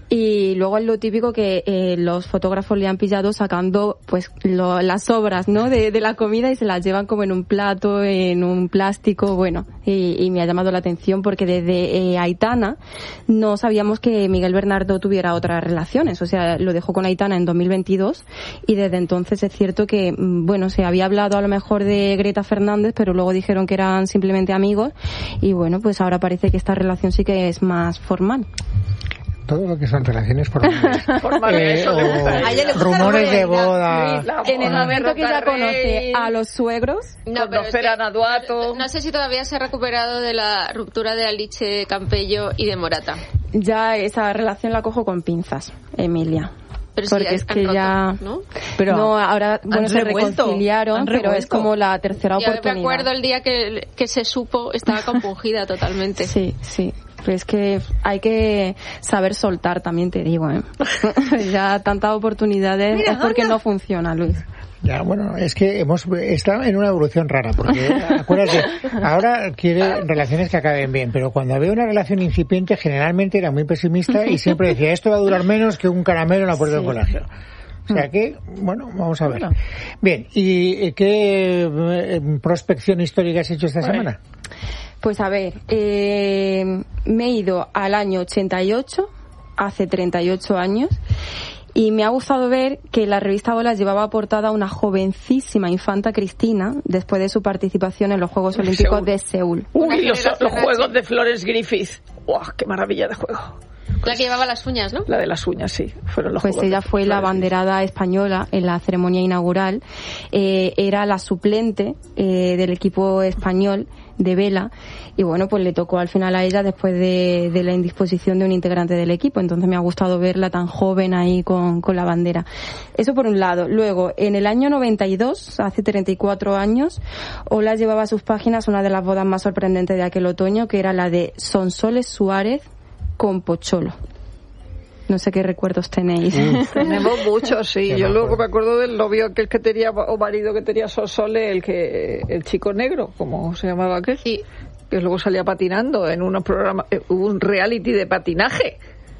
Y luego es lo típico que eh, los fotógrafos le han pillado sacando pues lo, las sobras, ¿no? De, de la comida y se las llevan como en un plato, en un plástico, bueno, y, y me ha llamado la atención porque desde eh, Aitana no sabíamos que Miguel Bernardo tuviera otras relaciones, o sea, lo dejó con Aitana en dos mil veintidós y desde entonces es cierto que, bueno, se había hablado a lo mejor de Greta Fernández, pero luego dijeron que eran simplemente amigos y bueno, pues ahora parece que esta relación sí que es más formal. Todo lo que son relaciones formales, formales eh, o rumores de boda. En el momento que ella conoce a los suegros, no, conocer a Ana Duato. No sé si todavía se ha recuperado de la ruptura de Alice Campello y de Morata. Ya esa relación la cojo con pinzas, Emilia. Pero sí, porque es que roto, ya ¿no? Pero no, ahora bueno se reconciliaron, pero es como la tercera Yo oportunidad. Yo recuerdo el día que, que se supo, estaba compungida totalmente. Sí, sí. Pero es que hay que saber soltar, también te digo, ¿eh? Ya tantas oportunidades. Mira, es porque anda. No funciona, Luis. Ya, bueno, es que hemos estado en una evolución rara, porque acuérdate, ahora quiere relaciones que acaben bien, pero cuando había una relación incipiente generalmente era muy pesimista y siempre decía, esto va a durar menos que un caramelo en la puerta sí. del colegio. O sea que, bueno, vamos a ver. Bueno. Bien, ¿y qué prospección histórica has hecho esta bueno. semana? Pues a ver, eh, me he ido al año ochenta y ocho, hace treinta y ocho años, y me ha gustado ver que la revista Hola llevaba a portada una jovencísima infanta Cristina después de su participación en los Juegos Olímpicos Seúl. de Seúl. Uy, los, los Juegos de Florence Griffith. ¡Wow! ¡Qué maravilla de juego! La que llevaba las uñas, ¿no? La de las uñas, sí. Fueron los pues Juegos ella fue la abanderada española en la ceremonia inaugural. Eh, era la suplente eh, del equipo español de vela y bueno, pues le tocó al final a ella después de, de la indisposición de un integrante del equipo. Entonces me ha gustado verla tan joven ahí con, con la bandera. Eso por un lado. Luego, en el año noventa y dos, hace treinta y cuatro años, Hola llevaba a sus páginas una de las bodas más sorprendentes de aquel otoño, que era la de Sonsoles Suárez con Pocholo. No sé qué recuerdos tenéis. Mm. Tenemos muchos, sí. Yo luego me acuerdo del novio aquel que tenía, o marido que tenía Sonsole, el que el chico negro, ¿cómo se llamaba aquel? Sí. Que luego salía patinando en un programa, hubo un reality de patinaje.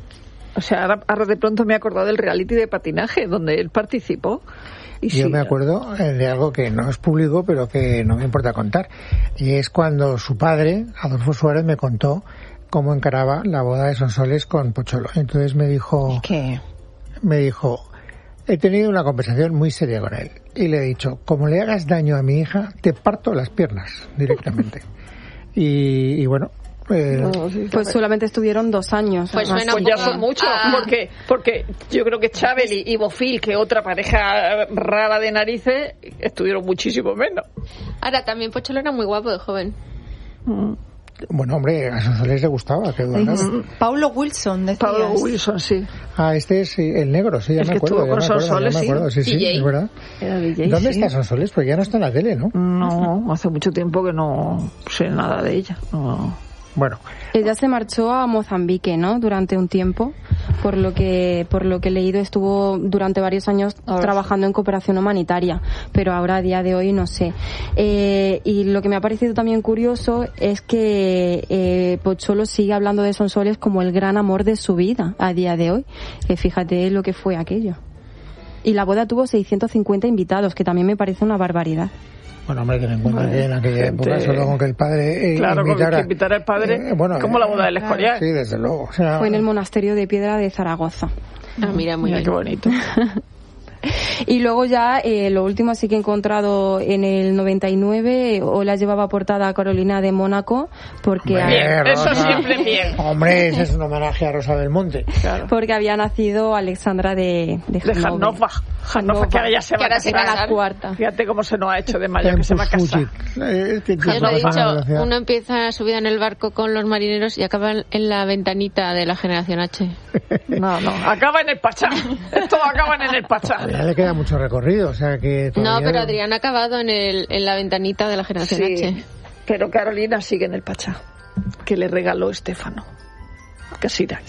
O sea, ahora, ahora de pronto me he acordado del reality de patinaje, donde él participó. Y Yo sí, me acuerdo de algo que no es público, pero que no me importa contar. Y es cuando su padre, Adolfo Suárez, me contó cómo encaraba la boda de Sonsoles con Pocholo. Entonces me dijo... ¿Qué? Me dijo, he tenido una conversación muy seria con él. Y le he dicho, como le hagas daño a mi hija, te parto las piernas directamente. y, y bueno... Eh, no, sí, pues solamente estuvieron dos años. Pues, suena pues ya son muchos, ah. porque porque yo creo que Chávez y, y Bofil, que otra pareja rara de narices, estuvieron muchísimo menos. Ahora, también Pocholo era muy guapo de joven. Mm. Bueno, hombre, a Sonsoles le gustaba. Que uh-huh. Paulo Wilson, decías. Paulo Wilson, sí. Ah, este es el negro, sí, ya el me acuerdo. El que estuvo con Sonsoles, sí. Sí, sí, es verdad. Era D J, ¿Dónde sí. está Sonsoles? Pues ya no está en la tele, ¿no? No, hace mucho tiempo que no sé nada de ella. No. Bueno. Ella se marchó a Mozambique, ¿no? Durante un tiempo, por lo que por lo que he leído, estuvo durante varios años trabajando en cooperación humanitaria, pero ahora a día de hoy no sé. Eh, y lo que me ha parecido también curioso es que eh, Pocholo sigue hablando de Sonsoles como el gran amor de su vida a día de hoy. Eh, fíjate lo que fue aquello. Y la boda tuvo seiscientos cincuenta invitados, que también me parece una barbaridad. Bueno, hombre, ten en cuenta que en aquella época solo con que el padre eh, claro, invitara... con que invitara al padre, eh, bueno, como eh, la boda del Escorial. Sí, desde luego. O sea, fue en el monasterio de Piedra de Zaragoza. Ah, mira, muy mira bien. Qué bonito. Y luego ya, eh, lo último sí que he encontrado en el noventa y nueve, o la llevaba portada a Carolina de Mónaco, porque... Bien, a... eso siempre bien. Hombre, ese es un homenaje a Rosa del Monte. Claro. Porque había nacido Alexandra de, de De Hannover. Hannover, que ahora ya se va a casar. La cuarta. Fíjate cómo se nos ha hecho de mayor que se va a casar. Eh, que ya os lo he dicho, uno empieza su vida en el barco con los marineros y acaba en la ventanita de la generación H. No, no, acaba en el Pachá. Esto acaba en el Pachá. Ya le queda mucho recorrido, o sea que... No, pero Adrián ha acabado en, el, en la ventanita de la generación sí, H. Pero Carolina sigue en el Pachá, que le regaló Estefano, Casiraghi,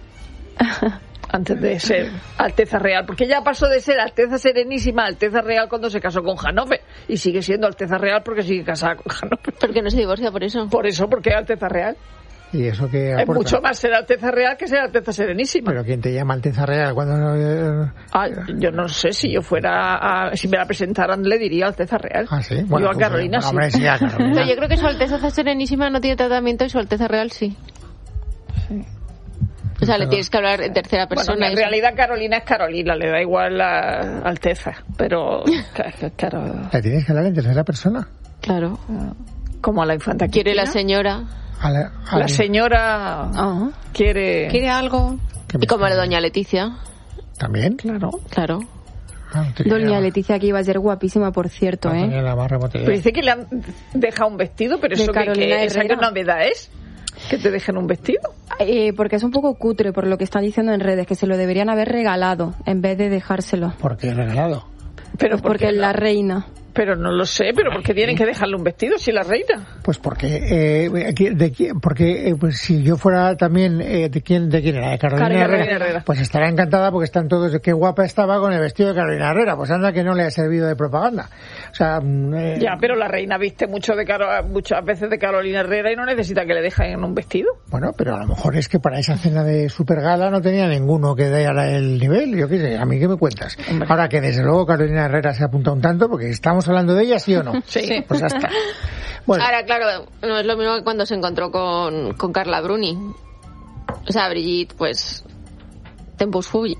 antes de ser Alteza Real, porque ya pasó de ser Alteza Serenísima a Alteza Real cuando se casó con Hannover, y sigue siendo Alteza Real porque sigue casada con Hannover. ¿Por qué no se divorcia por eso? Por eso, porque es Alteza Real. ¿Y eso qué aporta? Es mucho más ser Alteza Real que ser Alteza Serenísima. ¿Pero quién te llama Alteza Real? Cuando eh... ah, yo no sé, si yo fuera a, si me la presentaran le diría Alteza Real. Ah, sí. Bueno, yo a pues, Carolina bueno, sí. Hombre, sí a Carolina. Pero yo creo que su Alteza Serenísima no tiene tratamiento y su Alteza Real sí. Sí. O sea, le tienes que hablar en tercera persona. Bueno, en realidad Carolina es Carolina, le da igual la Alteza, pero claro. ¿Le tienes que hablar en tercera persona? Claro. Como a la infanta Quiere Cristina. la señora. A la, a la señora uh-huh. quiere quiere algo. Y como la doña Leticia. ¿También? Claro. Claro. Ah, doña Leticia, que iba a ser guapísima, por cierto, no, ¿eh? La barra pero dice que le han dejado un vestido, pero eso que, que esa que novedad es. Que te dejen un vestido. Eh, porque es un poco cutre por lo que están diciendo en redes, que se lo deberían haber regalado en vez de dejárselo. ¿Por qué regalado? Pero ¿por porque es la reina. Pero no lo sé, pero ¿por qué tienen que dejarle un vestido si es la reina? Pues porque, eh, de, porque eh, pues si yo fuera también, eh, ¿de quién de quién era? De Carolina, Carolina Herrera, Herrera, Herrera. Pues estará encantada porque están todos de qué guapa estaba con el vestido de Carolina Herrera. Pues anda que no le ha servido de propaganda. O sea, eh, ya, pero la reina viste mucho de Caro, muchas veces de Carolina Herrera y no necesita que le dejen un vestido. Bueno, pero a lo mejor es que para esa cena de supergala no tenía ninguno que diera el nivel. Yo qué sé, a mí qué me cuentas. Hombre. Ahora que desde luego Carolina Herrera se apunta un tanto porque estamos hablando de ella, ¿sí o no? Sí, pues ya está. Bueno. Ahora, claro, no es lo mismo que cuando se encontró con, con Carla Bruni. O sea, Brigitte, pues... Tempus fugit.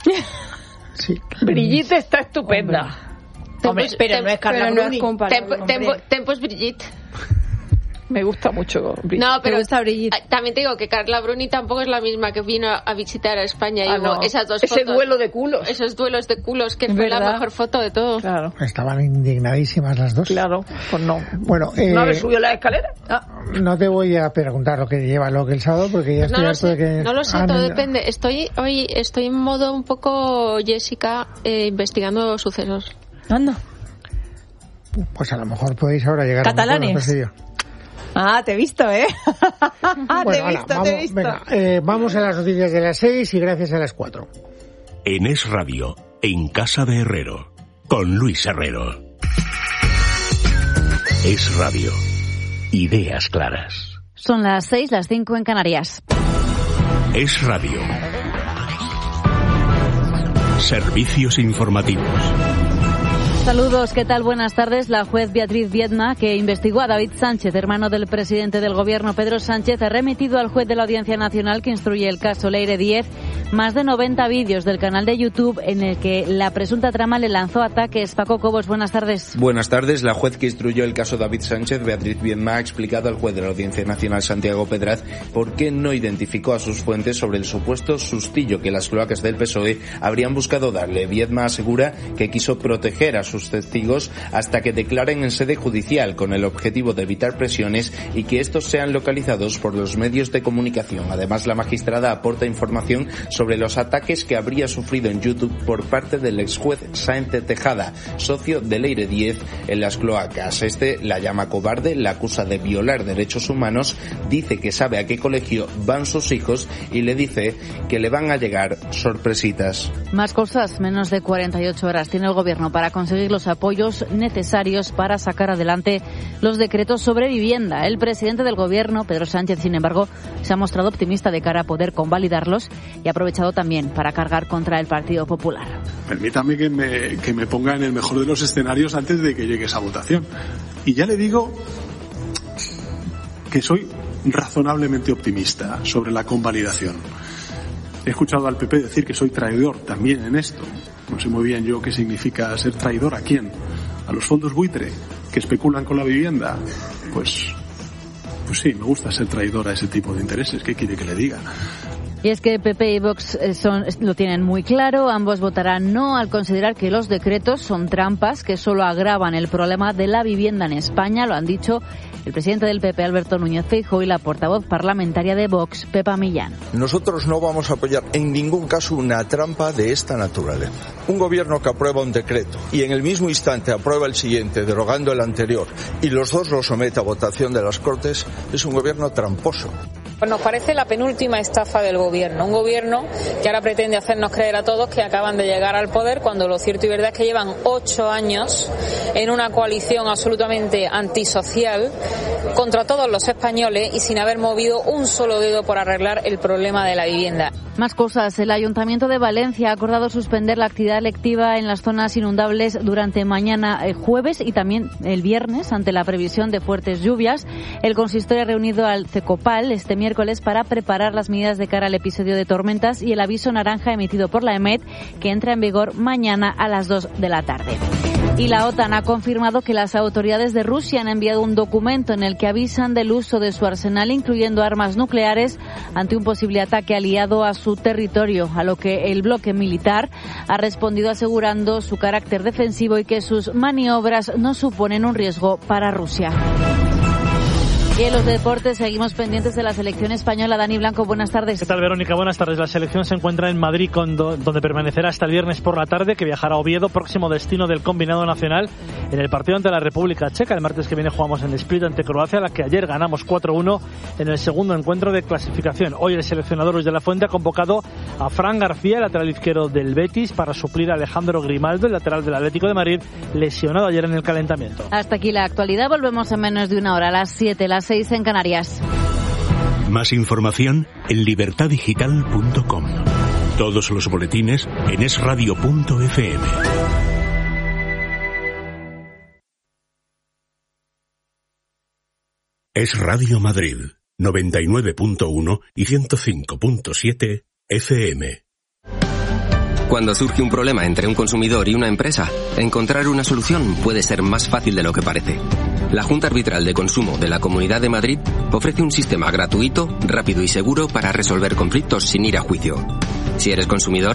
Sí. Brigitte está estupenda. Hombre, Tempus, pero no es Carla pero Bruni. No es tempo, tempo, Tempus Brigitte. Me gusta mucho Brigitte. No, pero me gusta Brigitte. También te digo que Carla Bruni tampoco es la misma que vino a visitar a España y ah, hubo no. esas dos Ese fotos. duelo de culos. Esos duelos de culos que fue ¿verdad? La mejor foto de todos. Claro. Estaban indignadísimas las dos. Claro, pues no. Bueno, eh, ¿no habéis subido la escalera? Ah. No te voy a preguntar lo que lleva lo que el sábado porque ya estoy no harto de que... No lo sé, ah, todo no, depende. Estoy hoy estoy en modo un poco Jessica eh, investigando sucesos. Anda. Pues a lo mejor podéis ahora llegar Catalanes. a un Ah, te he visto, ¿eh? bueno, te he ala, visto, vamos, te he visto. Venga, eh, vamos a las noticias de las seis y gracias a las cuatro. En Es Radio, en Casa de Herrero, con Luis Herrero. Es Radio. Ideas claras. Son las seis, las cinco en Canarias. Es Radio. Servicios informativos. Saludos, ¿qué tal? Buenas tardes. La juez Beatriz Viedma, que investigó a David Sánchez, hermano del presidente del Gobierno, Pedro Sánchez, ha remitido al juez de la Audiencia Nacional que instruye el caso Leire diez más de noventa vídeos del canal de YouTube en el que la presunta trama le lanzó ataques. Paco Cobos, buenas tardes. Buenas tardes. La juez que instruyó el caso David Sánchez, Beatriz Viedma, ha explicado al juez de la Audiencia Nacional, Santiago Pedraz, por qué no identificó a sus fuentes sobre el supuesto sustillo que las cloacas del P S O E habrían buscado darle. Viedma asegura que quiso proteger a sus testigos hasta que declaren en sede judicial con el objetivo de evitar presiones y que estos sean localizados por los medios de comunicación. Además, la magistrada aporta información sobre sobre los ataques que habría sufrido en YouTube por parte del ex juez Sáenz de Tejada, socio de Leire diez en las cloacas. Este la llama cobarde, la acusa de violar derechos humanos, dice que sabe a qué colegio van sus hijos y le dice que le van a llegar sorpresitas. Más cosas, menos de cuarenta y ocho horas tiene el gobierno para conseguir los apoyos necesarios para sacar adelante los decretos sobre vivienda. El presidente del gobierno, Pedro Sánchez, sin embargo, se ha mostrado optimista de cara a poder convalidarlos y ha aprovechado también para cargar contra el Partido Popular. Permítame que me, que me ponga en el mejor de los escenarios antes de que llegue esa votación. Y ya le digo que soy razonablemente optimista sobre la convalidación. He escuchado al P P decir que soy traidor también en esto. No sé muy bien yo qué significa ser traidor. ¿A quién? ¿A los fondos buitre que especulan con la vivienda? Pues, pues sí, me gusta ser traidor a ese tipo de intereses. ¿Qué quiere que le diga? Y es que P P y Vox son, lo tienen muy claro. Ambos votarán no al considerar que los decretos son trampas que solo agravan el problema de la vivienda en España. Lo han dicho el presidente del P P, Alberto Núñez Feijóo, y la portavoz parlamentaria de Vox, Pepa Millán. Nosotros no vamos a apoyar en ningún caso una trampa de esta naturaleza. Un gobierno que aprueba un decreto y en el mismo instante aprueba el siguiente, derogando el anterior, y los dos lo somete a votación de las Cortes, es un gobierno tramposo. Pues nos parece la penúltima estafa del gobierno, un gobierno que ahora pretende hacernos creer a todos que acaban de llegar al poder, cuando lo cierto y verdad es que llevan ocho años en una coalición absolutamente antisocial contra todos los españoles y sin haber movido un solo dedo por arreglar el problema de la vivienda. Más cosas. El Ayuntamiento de Valencia ha acordado suspender la actividad lectiva en las zonas inundables durante mañana eh, jueves y también el viernes ante la previsión de fuertes lluvias. El consistorio ha reunido al CECOPAL este miércoles para preparar las medidas de cara al episodio de tormentas y el aviso naranja emitido por la EMET, que entra en vigor mañana a las dos de la tarde. Y la OTAN ha confirmado que las autoridades de Rusia han enviado un documento en el que avisan del uso de su arsenal, incluyendo armas nucleares, ante un posible ataque aliado a su territorio, a lo que el bloque militar ha respondido asegurando su carácter defensivo y que sus maniobras no suponen un riesgo para Rusia. Y en los deportes seguimos pendientes de la selección española. Dani Blanco, buenas tardes. ¿Qué tal, Verónica? Buenas tardes. La selección se encuentra en Madrid, con do, donde permanecerá hasta el viernes por la tarde, que viajará a Oviedo, próximo destino del combinado nacional, en el partido ante la República Checa. El martes que viene jugamos en Split ante Croacia, a la que ayer ganamos cuatro uno en el segundo encuentro de clasificación. Hoy el seleccionador Luis de la Fuente ha convocado a Fran García, el lateral izquierdo del Betis, para suplir a Alejandro Grimaldo, el lateral del Atlético de Madrid, lesionado ayer en el calentamiento. Hasta aquí la actualidad. Volvemos en menos de una hora, a las siete, las seis en Canarias. Más información en libertad digital punto com. Todos los boletines en es radio punto efe eme. Es Radio Madrid, noventa y nueve punto uno y ciento cinco punto siete efe eme. Cuando surge un problema entre un consumidor y una empresa, encontrar una solución puede ser más fácil de lo que parece. La Junta Arbitral de Consumo de la Comunidad de Madrid ofrece un sistema gratuito, rápido y seguro para resolver conflictos sin ir a juicio. Si eres consumidor,